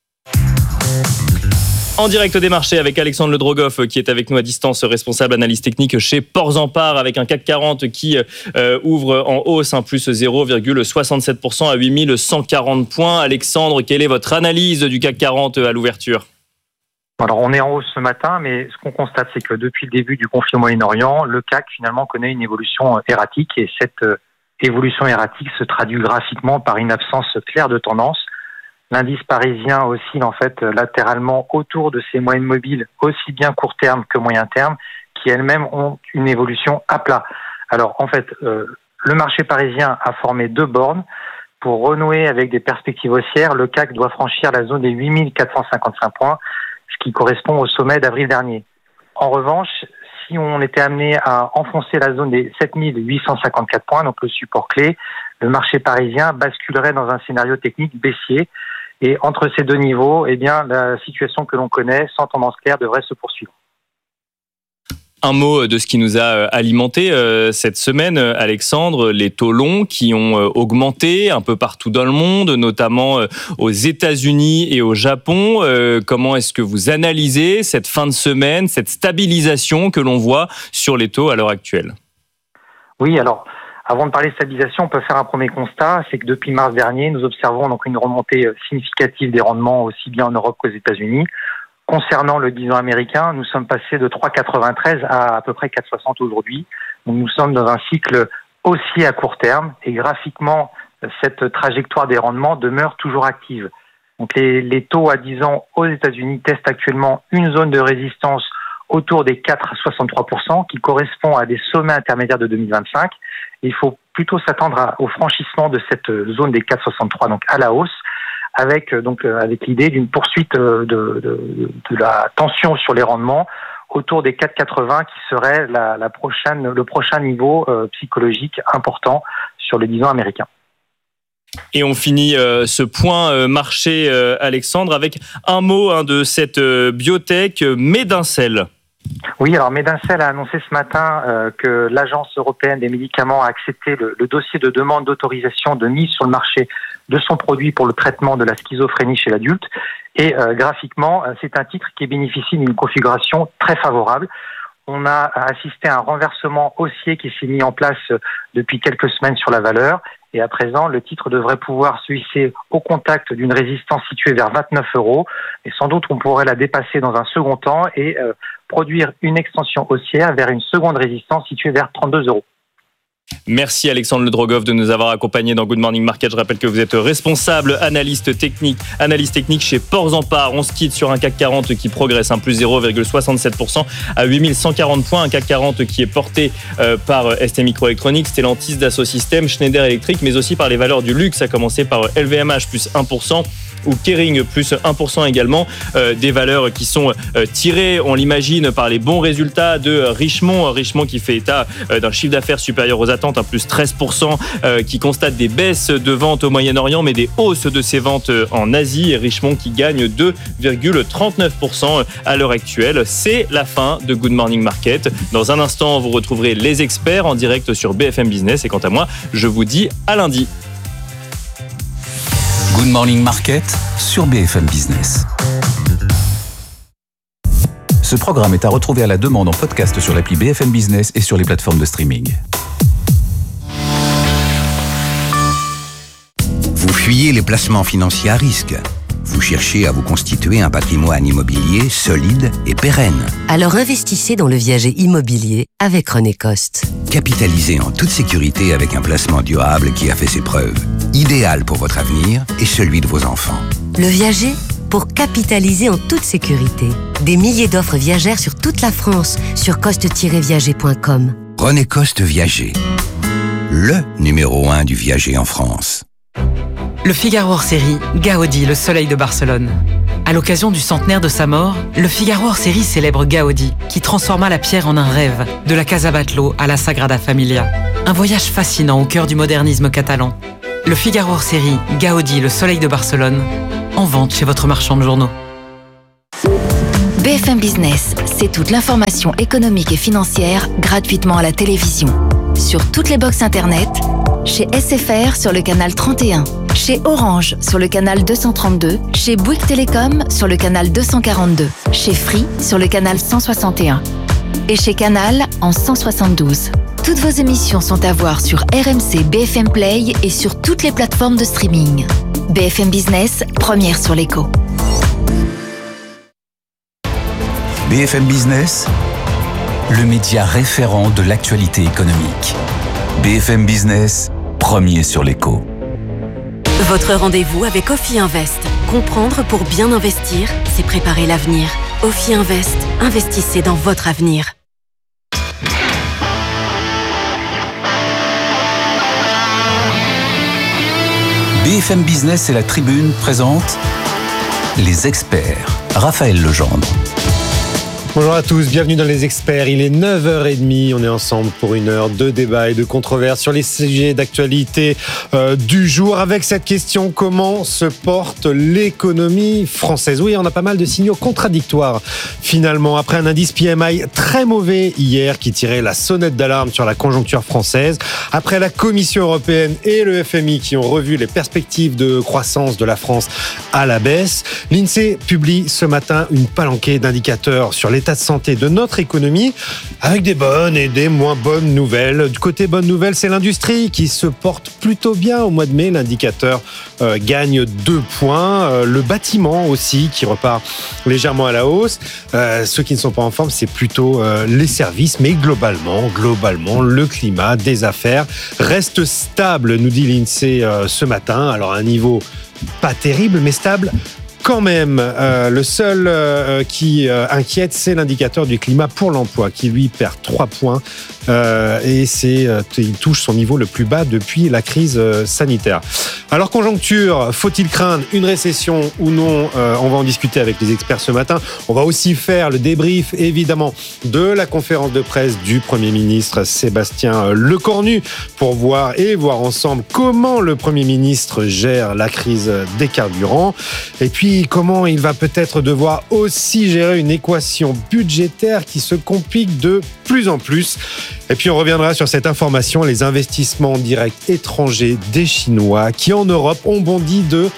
En direct des marchés avec Alexandre Ledrogoff qui est avec nous à distance, responsable analyse technique chez Portzamparc, avec un CAC 40 qui ouvre en hausse, plus 0,67% à 8140 points. Alexandre, quelle est votre analyse du CAC 40 à l'ouverture ? Alors on est en hausse ce matin, mais ce qu'on constate, c'est que depuis le début du conflit au Moyen-Orient, le CAC finalement connaît une évolution erratique, et cette évolution erratique se traduit graphiquement par une absence claire de tendance. L'indice parisien oscille en fait latéralement autour de ses moyennes mobiles, aussi bien court terme que moyen terme, qui elles-mêmes ont une évolution à plat. Alors en fait, le marché parisien a formé 2 bornes. Pour renouer avec des perspectives haussières, le CAC doit franchir la zone des 8455 points, ce qui correspond au sommet d'avril dernier. En revanche, si on était amené à enfoncer la zone des 7854 points, donc le support clé, le marché parisien basculerait dans un scénario technique baissier. Et entre ces 2 niveaux, la situation que l'on connaît, sans tendance claire, devrait se poursuivre. Un mot de ce qui nous a alimenté cette semaine, Alexandre, les taux longs qui ont augmenté un peu partout dans le monde, notamment aux États-Unis et au Japon. Comment est-ce que vous analysez cette fin de semaine, cette stabilisation que l'on voit sur les taux à l'heure actuelle ? Oui, alors, avant de parler de stabilisation, on peut faire un premier constat, c'est que depuis mars dernier, nous observons donc une remontée significative des rendements aussi bien en Europe qu'aux États-Unis. Concernant le 10 ans américain, nous sommes passés de 3,93 à peu près 4,60 aujourd'hui. Donc nous sommes dans un cycle haussier à court terme, et graphiquement, cette trajectoire des rendements demeure toujours active. Donc les taux à 10 ans aux États-Unis testent actuellement une zone de résistance autour des 4,63%, qui correspond à des sommets intermédiaires de 2025. Et il faut plutôt s'attendre au franchissement de cette zone des 4,63, donc à la hausse, avec l'idée d'une poursuite de la tension sur les rendements autour des 4,80, qui serait le prochain niveau psychologique important sur le 10 ans américain. Et on finit ce point marché, Alexandre, avec un mot de cette biotech, Medincell. Oui, alors Medincell a annoncé ce matin que l'Agence européenne des médicaments a accepté le dossier de demande d'autorisation de mise sur le marché de son produit pour le traitement de la schizophrénie chez l'adulte. Et graphiquement, c'est un titre qui bénéficie d'une configuration très favorable. On a assisté à un renversement haussier qui s'est mis en place depuis quelques semaines sur la valeur. Et à présent, le titre devrait pouvoir se hisser au contact d'une résistance située vers 29 €. Et sans doute, on pourrait la dépasser dans un second temps et produire une extension haussière vers une seconde résistance située vers 32 €. Merci Alexandre Ledrogoff de nous avoir accompagnés dans Good Morning Market. Je rappelle que vous êtes responsable analyste technique chez Portzamparc. On se quitte sur un CAC 40 qui progresse, plus 0,67% à 8140 points. Un CAC 40 qui est porté par STMicroelectronics, Stellantis, Dassault Systèmes, Schneider Electric, mais aussi par les valeurs du luxe, à commencer par LVMH plus 1%. Ou Kering plus 1% également, des valeurs qui sont tirées, on l'imagine, par les bons résultats de Richemont qui fait état d'un chiffre d'affaires supérieur aux attentes, plus 13%, qui constate des baisses de ventes au Moyen-Orient, mais des hausses de ses ventes en Asie, et Richemont qui gagne 2,39% à l'heure actuelle. C'est la fin de Good Morning Market. Dans un instant, vous retrouverez les experts en direct sur BFM Business, et quant à moi, je vous dis à lundi. Good Morning Market sur BFM Business. Ce programme est à retrouver à la demande en podcast sur l'appli BFM Business et sur les plateformes de streaming. Vous fuyez les placements financiers à risque. Vous cherchez à vous constituer un patrimoine immobilier solide et pérenne. Alors investissez dans le viager immobilier avec René Coste. Capitalisez en toute sécurité avec un placement durable qui a fait ses preuves. Idéal pour votre avenir et celui de vos enfants. Le viager pour capitaliser en toute sécurité. Des milliers d'offres viagères sur toute la France sur coste-viager.com. René Coste Viager. Le numéro 1 du viager en France. Le Figaro hors série, Gaudi, le soleil de Barcelone. À l'occasion du centenaire de sa mort, le Figaro hors série célèbre Gaudi, qui transforma la pierre en un rêve, de la Casa Batlló à la Sagrada Familia. Un voyage fascinant au cœur du modernisme catalan. Le Figaro hors série, Gaudi, le soleil de Barcelone, en vente chez votre marchand de journaux. BFM Business, c'est toute l'information économique et financière gratuitement à la télévision. Sur toutes les box internet, chez SFR sur le canal 31, chez Orange sur le canal 232, chez Bouygues Télécom sur le canal 242, chez Free sur le canal 161 et chez Canal en 172. Toutes vos émissions sont à voir sur RMC BFM Play et sur toutes les plateformes de streaming. BFM Business, première sur l'écho. BFM Business, le média référent de l'actualité économique. BFM Business, premier sur l'écho. Votre rendez-vous avec Ophi Invest. Comprendre pour bien investir, c'est préparer l'avenir. Ophi Invest, investissez dans votre avenir. BFM Business et la Tribune présentent les experts. Raphaël Legendre. Bonjour à tous, bienvenue dans Les Experts. Il est 9h30, on est ensemble pour une heure de débat et de controverse sur les sujets d'actualité du jour. Avec cette question, comment se porte l'économie française ? Oui, on a pas mal de signaux contradictoires finalement. Après un indice PMI très mauvais hier qui tirait la sonnette d'alarme sur la conjoncture française. Après la Commission européenne et le FMI qui ont revu les perspectives de croissance de la France à la baisse. L'INSEE publie ce matin une palanquée d'indicateurs sur l'état de santé de notre économie, avec des bonnes et des moins bonnes nouvelles. Du côté bonne nouvelle, c'est l'industrie qui se porte plutôt bien au mois de mai. L'indicateur gagne 2 points. Le bâtiment aussi qui repart légèrement à la hausse. Ceux qui ne sont pas en forme, c'est plutôt les services. Mais globalement, le climat des affaires reste stable, nous dit l'INSEE ce matin. Alors à un niveau pas terrible, mais stable quand même. Le seul qui inquiète, c'est l'indicateur du climat pour l'emploi qui lui perd 3 points et il touche son niveau le plus bas depuis la crise sanitaire. Alors conjoncture, faut-il craindre une récession ou non ? On va en discuter avec les experts ce matin. On va aussi faire le débrief évidemment de la conférence de presse du Premier ministre Sébastien Lecornu pour voir ensemble comment le Premier ministre gère la crise des carburants et puis comment il va peut-être devoir aussi gérer une équation budgétaire qui se complique de plus en plus. Et puis on reviendra sur cette information, les investissements directs étrangers des Chinois qui en Europe ont bondi de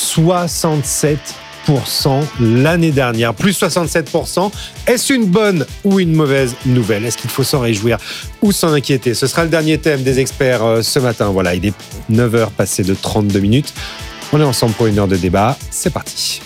67% l'année dernière, plus 67%. Est-ce une bonne ou une mauvaise nouvelle ? Est-ce qu'il faut s'en réjouir ou s'en inquiéter ? Ce sera le dernier thème des experts ce matin. Voilà, il est 9h passé de 32 minutes. On est ensemble pour une heure de débat. C'est parti.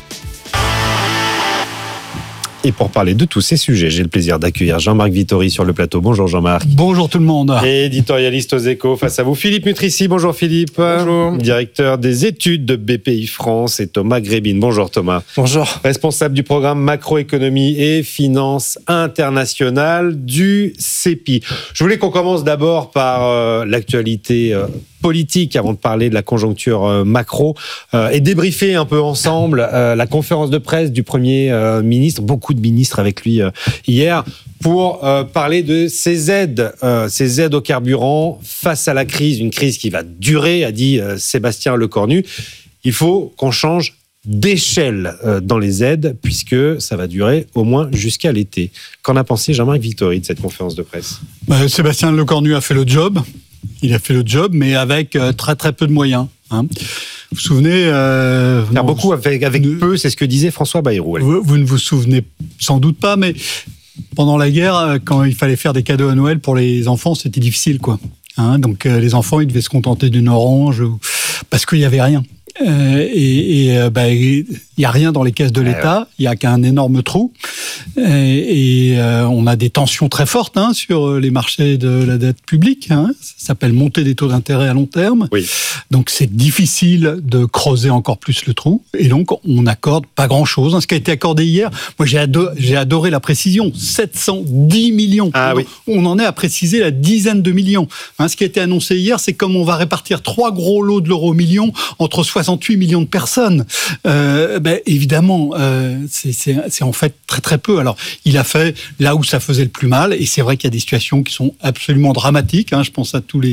Et pour parler de tous ces sujets, j'ai le plaisir d'accueillir Jean-Marc Vittori sur le plateau. Bonjour Jean-Marc. Bonjour tout le monde. Et éditorialiste aux Échos. Face à vous, Philippe Nutrici. Bonjour Philippe. Bonjour. Directeur des études de BPI France et Thomas Grébine. Bonjour Thomas. Bonjour. Responsable du programme macroéconomie et finances internationales du CEPI. Je voulais qu'on commence d'abord par l'actualité politique avant de parler de la conjoncture macro et débriefer un peu ensemble la conférence de presse du Premier ministre, beaucoup de ministres avec lui hier, pour parler de ces aides au carburant face à la crise, une crise qui va durer, a dit Sébastien Lecornu. Il faut qu'on change d'échelle dans les aides puisque ça va durer au moins jusqu'à l'été. Qu'en a pensé Jean-Marc Vittori de cette conférence de presse ? Sébastien Lecornu a fait le job. Il a fait le job, mais avec très très peu de moyens. Vous vous souvenez faire beaucoup avec peu, c'est ce que disait François Bayrou. Vous ne vous souvenez sans doute pas, mais pendant la guerre, quand il fallait faire des cadeaux à Noël pour les enfants, c'était difficile, quoi. Donc les enfants, ils devaient se contenter d'une orange parce qu'il n'y avait rien. il n'y a rien dans les caisses de l'État, il n'y a qu'un énorme trou. On a des tensions très fortes sur les marchés de la dette publique. Ça s'appelle montée des taux d'intérêt à long terme. Oui. Donc c'est difficile de creuser encore plus le trou. Et donc on n'accorde pas grand-chose. Ce qui a été accordé hier, moi j'ai adoré la précision. 710 millions. On en est à préciser la dizaine de millions. Ce qui a été annoncé hier, c'est comme on va répartir 3 gros lots de l'euro million entre 68 millions de personnes. Évidemment, c'est en fait très très peu. Alors, il a fait là où ça faisait le plus mal, et c'est vrai qu'il y a des situations qui sont absolument dramatiques. Je pense à tous les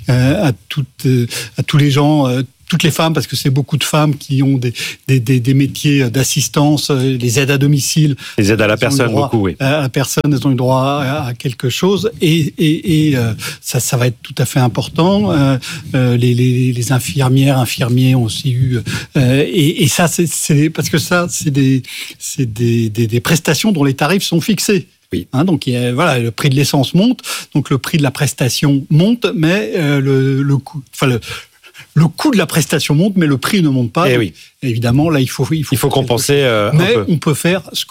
gens. Toutes les femmes, parce que c'est beaucoup de femmes qui ont des métiers d'assistance, les aides à domicile. Les aides à la personne, beaucoup, oui. À la personne, elles ont eu droit à quelque chose. Et ça va être tout à fait important. Les infirmiers ont aussi eu... Et ça, c'est parce que ça, c'est des prestations dont les tarifs sont fixés. Oui. Donc le prix de l'essence monte, donc le prix de la prestation monte, mais le coût de la prestation monte, mais le prix ne monte pas. Oui. Évidemment, là, il faut compenser. Mais on peut faire ce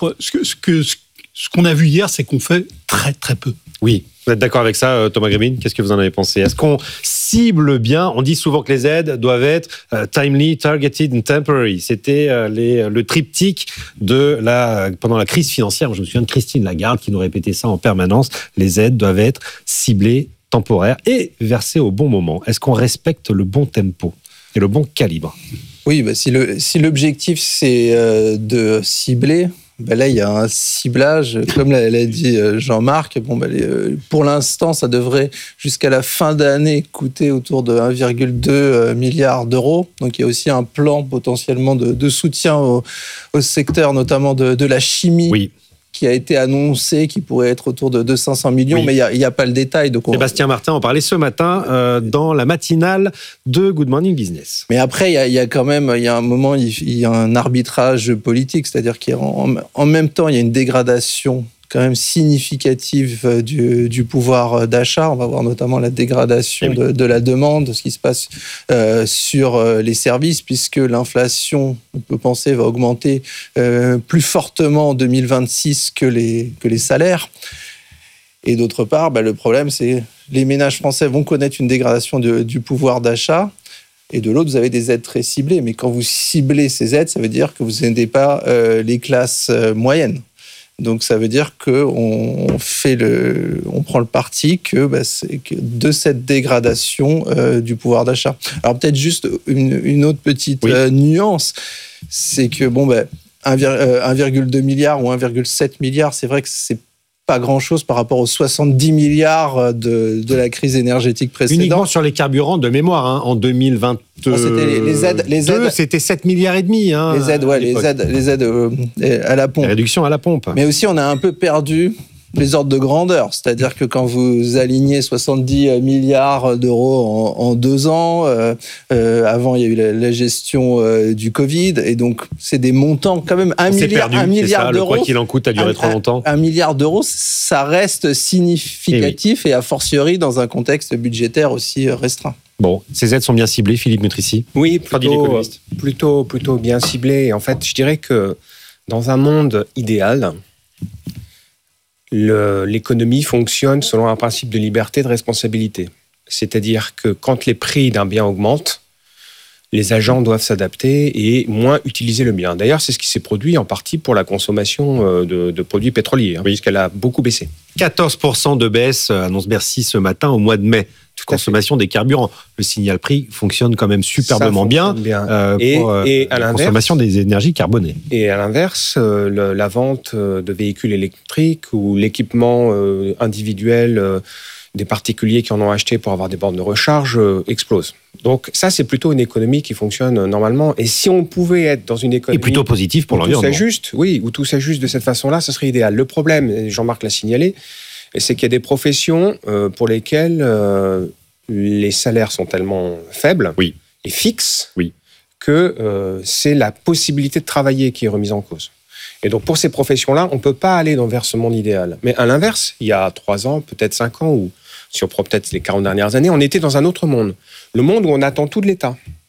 qu'on a vu hier, c'est qu'on fait très très peu. Oui. Vous êtes d'accord avec ça, Thomas Grébin? Qu'est-ce que vous en avez pensé? Est-ce qu'on cible bien? On dit souvent que les aides doivent être timely, targeted and temporary. C'était le triptyque pendant la crise financière. Je me souviens de Christine Lagarde qui nous répétait ça en permanence. Les aides doivent être ciblées, temporaires et versées au bon moment. Est-ce qu'on respecte le bon tempo et le bon calibre? Oui, si l'objectif c'est de cibler, là, il y a un ciblage, comme l'a dit Jean-Marc. Pour l'instant, ça devrait, jusqu'à la fin d'année, coûter autour de 1,2 milliard d'euros. Donc, il y a aussi un plan potentiellement de soutien au secteur, notamment de la chimie. Oui. Qui a été annoncé, qui pourrait être autour de 500 millions, oui. Mais il n'y a pas le détail. Donc Sébastien Martin en parlait ce matin dans la matinale de Good Morning Business. Mais après, il y a quand même, il y a un moment, il y a un arbitrage politique, c'est-à-dire qu'en même temps, il y a une dégradation quand même significative du pouvoir d'achat. On va voir notamment la dégradation de la demande, ce qui se passe sur les services, puisque l'inflation, on peut penser, va augmenter plus fortement en 2026 que les salaires. Et d'autre part, le problème, c'est que les ménages français vont connaître une dégradation du pouvoir d'achat. Et de l'autre, vous avez des aides très ciblées. Mais quand vous ciblez ces aides, ça veut dire que vous n'aidez pas les classes moyennes. Donc, ça veut dire qu'on prend le parti de cette dégradation du pouvoir d'achat. Alors, peut-être juste une autre petite nuance, c'est que 1,2 milliard ou 1,7 milliard, c'est vrai que c'est pas grand-chose par rapport aux 70 milliards de la crise énergétique précédente. Uniquement sur les carburants de mémoire, en 2022, c'était les aides, c'était 7 milliards et demi. Les aides à la pompe. Les réductions à la pompe. Mais aussi, on a un peu perdu les ordres de grandeur, c'est-à-dire que quand vous alignez 70 milliards d'euros en 2 ans, avant il y a eu la gestion du Covid, et donc c'est des montants quand même, 1 milliard d'euros. Le quoi qu'il en coûte a duré trop longtemps. 1 milliard d'euros, ça reste significatif, et a fortiori dans un contexte budgétaire aussi restreint. Bon, ces aides sont bien ciblées, Philippe Nutrici? Oui, plutôt bien ciblées. En fait, je dirais que dans un monde idéal, l'économie fonctionne selon un principe de liberté et de responsabilité. C'est-à-dire que quand les prix d'un bien augmentent, les agents doivent s'adapter et moins utiliser le bien. D'ailleurs, c'est ce qui s'est produit en partie pour la consommation de produits pétroliers, puisqu'elle a beaucoup baissé. 14% de baisse, annonce Bercy ce matin au mois de mai. Consommation des carburants. Le signal prix fonctionne quand même superbement bien. Et à l'inverse, consommation des énergies carbonées. Et à l'inverse, la vente de véhicules électriques ou l'équipement individuel des particuliers qui en ont acheté pour avoir des bornes de recharge explose. Donc ça, c'est plutôt une économie qui fonctionne normalement. Et si on pouvait être dans une économie... Et plutôt positive pour l'environnement. Où tout s'ajuste de cette façon-là, ce serait idéal. Le problème, Jean-Marc l'a signalé, c'est qu'il y a des professions pour lesquelles les salaires sont tellement faibles et fixes que c'est la possibilité de travailler qui est remise en cause. Et donc pour ces professions-là, on ne peut pas aller vers ce monde idéal. Mais à l'inverse, il y a 3 ans, peut-être 5 ans, ou si on prend peut-être les 40 dernières années, on était dans un autre monde. Le monde où on attend tout de l'État.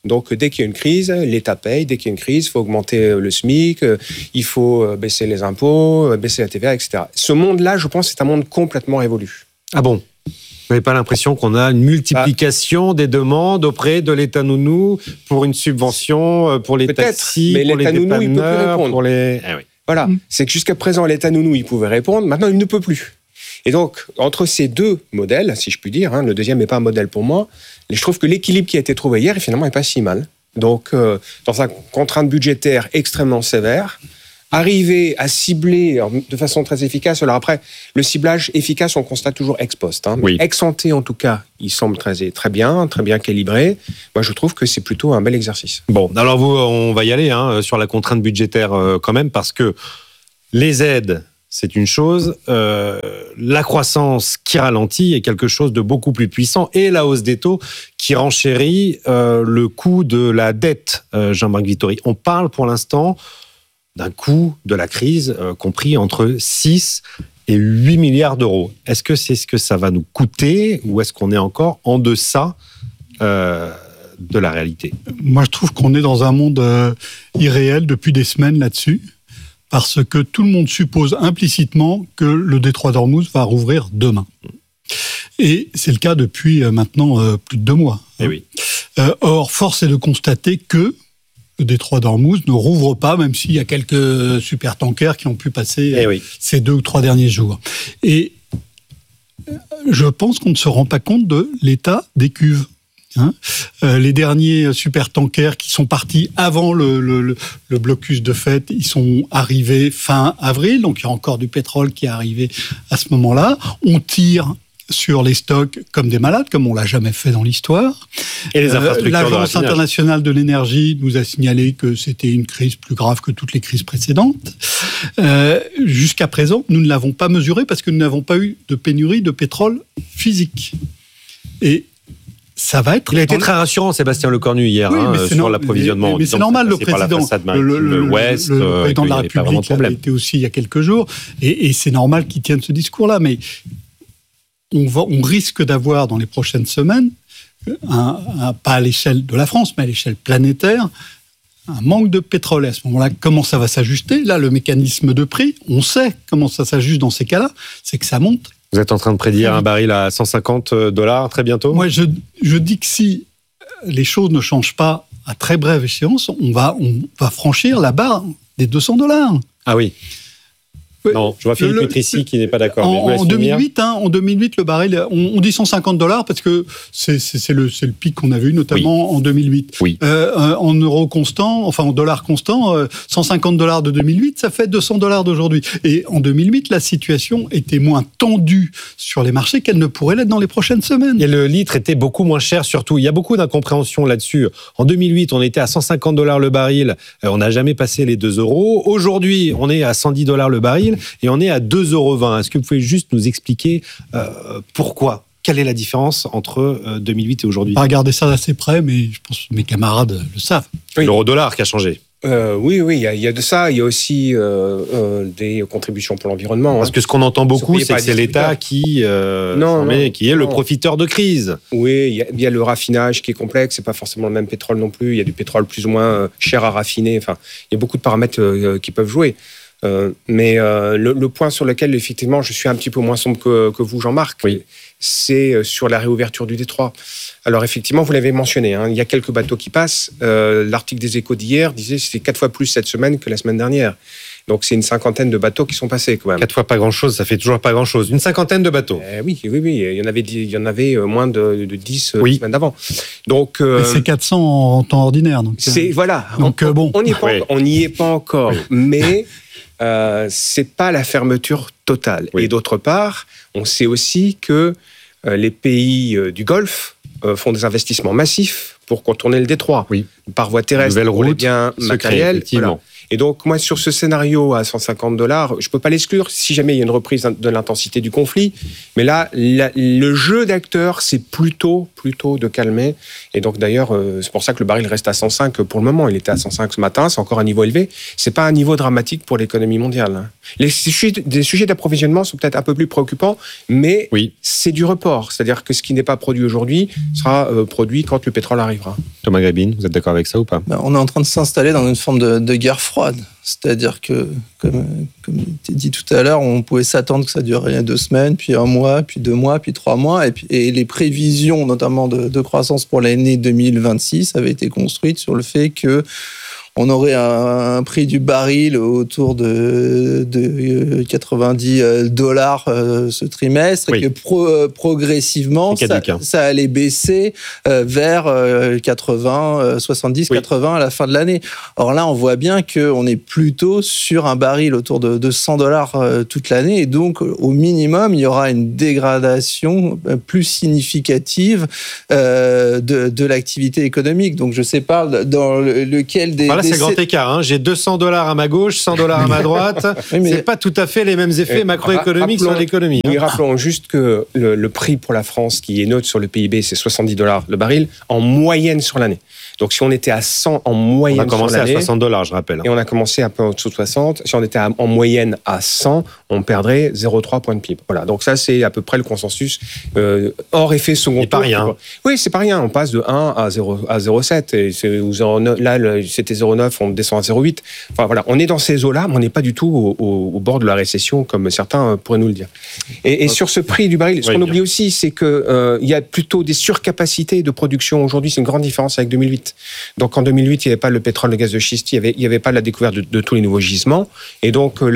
Donc, dès qu'il y a une crise, l'État paye. Dès qu'il y a une crise, il faut augmenter le SMIC, il faut baisser les impôts, baisser la TVA, etc. Ce monde-là, je pense, c'est un monde complètement révolu. Ah bon ? Vous n'avez pas l'impression qu'on a une multiplication des demandes auprès de l'État nounou pour une subvention, pour les taxis, mais pour les l'État nounou, il ne peut plus dépanneurs, répondre. pour les... Ah oui. Voilà, c'est que jusqu'à présent, l'État nounou, il pouvait répondre. Maintenant, il ne peut plus. Et donc, entre ces deux modèles, si je puis dire, le deuxième n'est pas un modèle pour moi, je trouve que l'équilibre qui a été trouvé hier, finalement, n'est pas si mal. Donc, dans une contrainte budgétaire extrêmement sévère, arriver à cibler de façon très efficace. Alors après, le ciblage efficace, on constate toujours ex post. Oui. Ex ante, en tout cas, il semble très bien calibré. Moi, je trouve que c'est plutôt un bel exercice. Bon, alors on va y aller sur la contrainte budgétaire quand même, parce que les aides, c'est une chose, la croissance qui ralentit est quelque chose de beaucoup plus puissant, et la hausse des taux qui renchérit le coût de la dette, Jean-Marc Vittori. On parle pour l'instant d'un coût de la crise compris entre 6 et 8 milliards d'euros. Est-ce que c'est ce que ça va nous coûter, ou est-ce qu'on est encore en deçà de la réalité ? Moi, je trouve qu'on est dans un monde irréel depuis des semaines là-dessus, parce que tout le monde suppose implicitement que le détroit d'Ormuz va rouvrir demain. Et c'est le cas depuis maintenant plus de 2 mois. Eh oui. Or, force est de constater que le détroit d'Ormuz ne rouvre pas, même s'il y a quelques supertankers qui ont pu passer ces 2 ou 3 derniers jours. Et je pense qu'on ne se rend pas compte de l'état des cuves. Les derniers supertankers qui sont partis avant le blocus de fête, ils sont arrivés fin avril, donc il y a encore du pétrole qui est arrivé à ce moment-là. On tire sur les stocks comme des malades, comme on l'a jamais fait dans l'histoire. Et les infrastructures L'Agence internationale de l'énergie nous a signalé que c'était une crise plus grave que toutes les crises précédentes. Jusqu'à présent, nous ne l'avons pas mesuré parce que nous n'avons pas eu de pénurie de pétrole physique. Et ça va être... Il a été très rassurant, Sébastien Lecornu, hier, sur l'approvisionnement. Mais c'est normal, le président, le président de la République a été aussi il y a quelques jours, et c'est normal qu'il tienne ce discours-là, mais on risque d'avoir dans les prochaines semaines, pas à l'échelle de la France, mais à l'échelle planétaire, un manque de pétrole. Et à ce moment-là, comment ça va s'ajuster ? Là, le mécanisme de prix, on sait comment ça s'ajuste dans ces cas-là, c'est que ça monte. Vous êtes en train de prédire un baril à $150 très bientôt ? Moi, je dis que si les choses ne changent pas à très brève échéance, on va franchir la barre des $200. Ah oui. Non, je vois Philippe Pétrici qui n'est pas d'accord. En 2008, le baril, on dit $150 parce que c'est le pic qu'on avait eu notamment en 2008. Oui. En euros constants, enfin en dollars constants, $150 de 2008, ça fait $200 d'aujourd'hui. Et en 2008, la situation était moins tendue sur les marchés qu'elle ne pourrait l'être dans les prochaines semaines. Et le litre était beaucoup moins cher surtout. Il y a beaucoup d'incompréhension là-dessus. En 2008, on était à $150 le baril. On n'a jamais passé les 2 euros. Aujourd'hui, on est à $110 le baril. Et on est à 2,20 €. Est-ce que vous pouvez juste nous expliquer pourquoi ? Quelle est la différence entre 2008 et aujourd'hui ? On va regarder ça d'assez près, mais je pense que mes camarades le savent. Oui. L'euro-dollar qui a changé. Oui, il y a de ça. Il y a aussi des contributions pour l'environnement. Parce que ce qu'on entend beaucoup, c'est que c'est l'État qui est le profiteur de crise. Oui, il y a le raffinage qui est complexe. C'est pas forcément le même pétrole non plus. Il y a du pétrole plus ou moins cher à raffiner. Enfin, il y a beaucoup de paramètres qui peuvent jouer. Mais le point sur lequel, effectivement, je suis un petit peu moins sombre que vous, Jean-Marc, c'est sur la réouverture du détroit. Alors, effectivement, vous l'avez mentionné, il y a quelques bateaux qui passent. L'article des Échos d'hier disait que c'était 4 fois plus cette semaine que la semaine dernière. Donc, c'est une 50aine de bateaux qui sont passés, quand même. 4 fois pas grand-chose, ça fait toujours pas grand-chose. Une 50aine de bateaux. Oui. Il y en avait moins de 10 semaines d'avant. Donc, c'est 400 en temps ordinaire. Donc, voilà. Donc, on n'y est pas encore. Mais... c'est pas la fermeture totale. Et d'autre part, on sait aussi que les pays du Golfe font des investissements massifs pour contourner le détroit. Par voie terrestre, pour les biens matériels. Voilà. Et donc, moi, sur ce scénario à $150, je peux pas l'exclure si jamais il y a une reprise de l'intensité du conflit. Mais là, le jeu d'acteurs, c'est plutôt de calmer. Et donc, d'ailleurs, c'est pour ça que le baril reste à 105 pour le moment. Il était à 105 ce matin, c'est encore un niveau élevé. C'est pas un niveau dramatique pour l'économie mondiale. Les sujets d'approvisionnement sont peut-être un peu plus préoccupants, mais c'est du report. C'est-à-dire que ce qui n'est pas produit aujourd'hui sera produit quand le pétrole arrivera. Thomas Grébin, vous êtes d'accord avec ça ou pas ? On est en train de s'installer dans une forme de guerre froide. C'est-à-dire que, comme il était dit tout à l'heure, on pouvait s'attendre que ça durerait 2 semaines, puis 1 mois, puis 2 mois, puis 3 mois. Et les prévisions, notamment de croissance pour l'année 2026, avaient été construites sur le fait que on aurait un prix du baril autour de $90 ce trimestre, et que progressivement, ça allait baisser vers 70, 80 à la fin de l'année. Or là, on voit bien qu'on est plutôt sur un baril autour de $100 toute l'année, et donc au minimum, il y aura une dégradation plus significative de l'activité économique. Donc je ne sais pas dans lequel des... C'est grand écart. J'ai $200 à ma gauche, $100 à ma droite. C'est pas tout à fait les mêmes effets macroéconomiques sur l'économie. Oui, rappelons juste que le prix pour la France, qui est neutre sur le PIB, c'est $70 le baril, en moyenne sur l'année. Donc, si on était à 100 en moyenne sur l'année... On a commencé à $60, je rappelle. Et on a commencé un peu en dessous de 60. Si on était en moyenne à 100, on perdrait 0,3 points de PIB. Voilà. Donc, ça, c'est à peu près le consensus. Hors effet second tour. C'est pas rien. Oui, c'est pas rien. On passe de 1 à 0,7. Et là, c'était 0,9, on descend à 0,8. Enfin, voilà. On est dans ces eaux-là, mais on n'est pas du tout au bord de la récession, comme certains pourraient nous le dire. Et sur ce prix du baril, ce qu'on oublie aussi, c'est qu'il y a plutôt des surcapacités de production aujourd'hui. C'est une grande différence avec 2008. Donc en 2008, il n'y avait pas le pétrole, le gaz de schiste, il n'y avait pas la découverte de tous les nouveaux gisements. Et donc le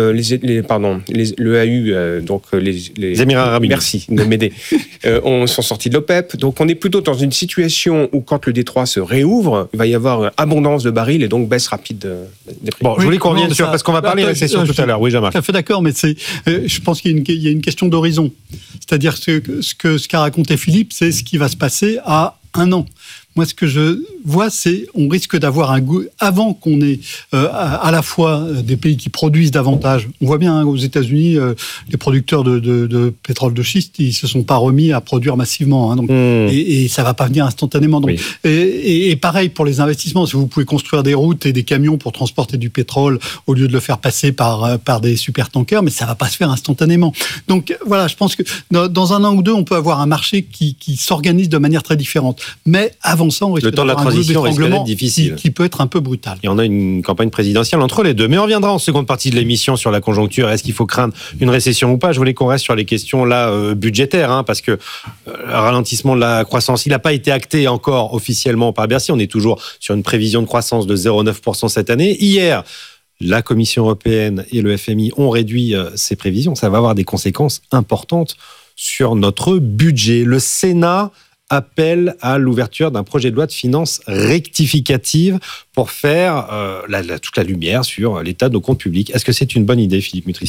AU, donc les Émirats arabes unis. Merci de m'aider. Sont sortis de l'OPEP. Donc on est plutôt dans une situation où quand le détroit se réouvre, il va y avoir abondance de barils et donc baisse rapide des prix. Bon, je voulais qu'on revienne sur, parce qu'on va parler récession tout à l'heure. Oui, Jean-Marc. Tout à fait d'accord, mais je pense qu'il y a une question d'horizon. C'est-à-dire ce qu'a raconté Philippe, c'est ce qui va se passer à 1 an. Moi, ce que je vois, c'est on risque d'avoir un goût avant qu'on ait à la fois des pays qui produisent davantage. On voit bien aux États-Unis, les producteurs de pétrole de schiste, ils se sont pas remis à produire massivement. Donc, et ça va pas venir instantanément. Donc, et pareil pour les investissements. Si vous pouvez construire des routes et des camions pour transporter du pétrole au lieu de le faire passer par des supertankers, mais ça va pas se faire instantanément. Donc voilà, je pense que dans 1 an ou 2, on peut avoir un marché qui s'organise de manière très différente. Mais avant ça, on risque le temps de la transition risque d'être difficile. Qui peut être un peu brutal. Et on a une campagne présidentielle entre les deux. Mais on reviendra en seconde partie de l'émission sur la conjoncture. Est-ce qu'il faut craindre une récession ou pas ? Je voulais qu'on reste sur les questions là budgétaires, parce que le ralentissement de la croissance, il n'a pas été acté encore officiellement par Bercy. On est toujours sur une prévision de croissance de 0,9% cette année. Hier, la Commission européenne et le FMI ont réduit ces prévisions. Ça va avoir des conséquences importantes sur notre budget. Le Sénat appelle à l'ouverture d'un projet de loi de finances rectificative pour faire toute la lumière sur l'état de nos comptes publics. Est-ce que c'est une bonne idée, Philippe Mutrici ?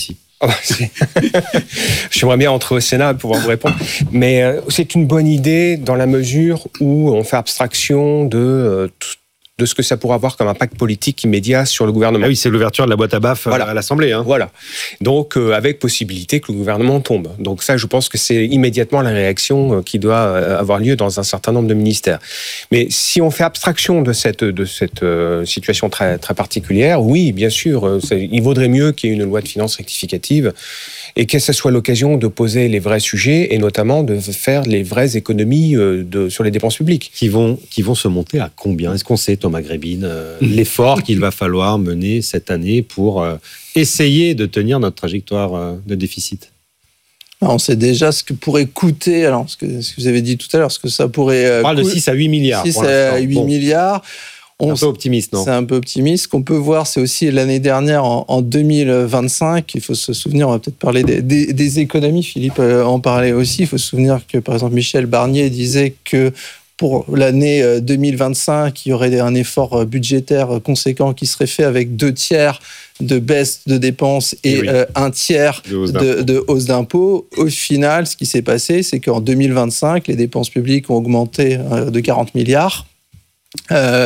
J'aimerais bien entrer au Sénat pour pouvoir vous répondre. Mais c'est une bonne idée dans la mesure où on fait abstraction de ce que ça pourrait avoir comme impact politique immédiat sur le gouvernement. Ah oui, c'est l'ouverture de la boîte à baffes à l'Assemblée. Voilà. Donc, avec possibilité que le gouvernement tombe. Donc ça, je pense que c'est immédiatement la réaction qui doit avoir lieu dans un certain nombre de ministères. Mais si on fait abstraction de cette situation très, très particulière, oui, bien sûr, il vaudrait mieux qu'il y ait une loi de finances rectificative et que ce soit l'occasion de poser les vrais sujets et notamment de faire les vraies économies sur les dépenses publiques. Qui vont se monter à combien ? Est-ce qu'on sait, Thomas Grébin, l'effort qu'il va falloir mener cette année pour essayer de tenir notre trajectoire de déficit ? On sait déjà ce que pourrait coûter, ce que vous avez dit tout à l'heure, ce que ça pourrait... On parle de 6 à 8 milliards. 6 à 8 milliards. C'est un peu optimiste, non ? C'est un peu optimiste. Ce qu'on peut voir, c'est aussi l'année dernière, en 2025, il faut se souvenir, on va peut-être parler des économies, Philippe en parlait aussi, il faut se souvenir que, par exemple, Michel Barnier disait que pour l'année 2025, il y aurait un effort budgétaire conséquent qui serait fait avec 2/3 de baisse de dépenses et 1/3 de hausse d'impôts. Au final, ce qui s'est passé, c'est qu'en 2025, les dépenses publiques ont augmenté de 40 milliards.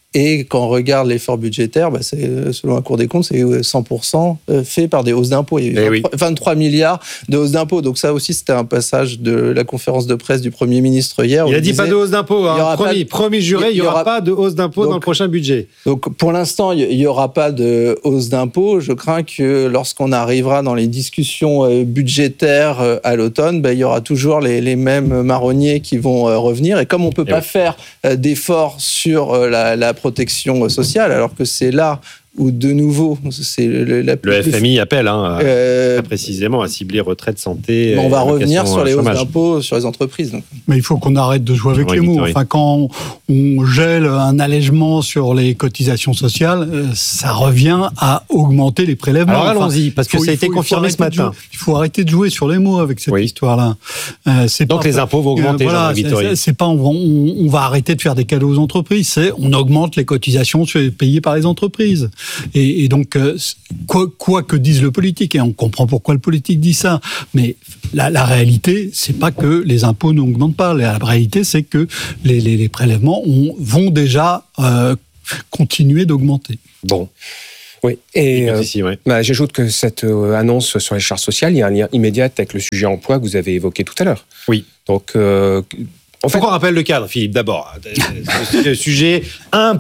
Et quand on regarde l'effort budgétaire, c'est, selon la Cour des comptes, c'est 100% fait par des hausses d'impôts. Il y a eu 23 milliards de hausses d'impôts. Donc ça aussi, c'était un passage de la conférence de presse du Premier ministre hier. Il a dit pas de hausse d'impôts. Promis juré, il n'y aura pas de hausse d'impôts dans le prochain budget. Donc pour l'instant, il n'y aura pas de hausse d'impôts. Je crains que lorsqu'on arrivera dans les discussions budgétaires à l'automne, il y aura toujours les mêmes marronniers qui vont revenir. Et comme on ne peut pas faire d'efforts sur la protection sociale, alors que c'est là où, de nouveau, c'est le FMI appelle très précisément à cibler retraite, santé. On va revenir sur les hausses d'impôts sur les entreprises. Donc. Mais il faut qu'on arrête de jouer avec les mots. Enfin, quand on gèle un allègement sur les cotisations sociales, ça revient à augmenter les prélèvements. Alors allons-y, parce que ça a été confirmé ce matin. Il faut arrêter de jouer sur les mots avec cette histoire-là. Donc les impôts vont augmenter, Jean-Marie Vittori. C'est pas on va arrêter de faire des cadeaux aux entreprises, c'est on augmente les cotisations payées par les entreprises. Et donc, quoi que dise le politique, et on comprend pourquoi le politique dit ça, mais la réalité, c'est pas que les impôts n'augmentent pas. La réalité, c'est que les prélèvements vont déjà continuer d'augmenter. Bon. Oui, et j'ajoute que cette annonce sur les charges sociales, il y a un lien immédiat avec le sujet emploi que vous avez évoqué tout à l'heure. Oui. Donc, on rappelle le cadre, Philippe, d'abord. Le sujet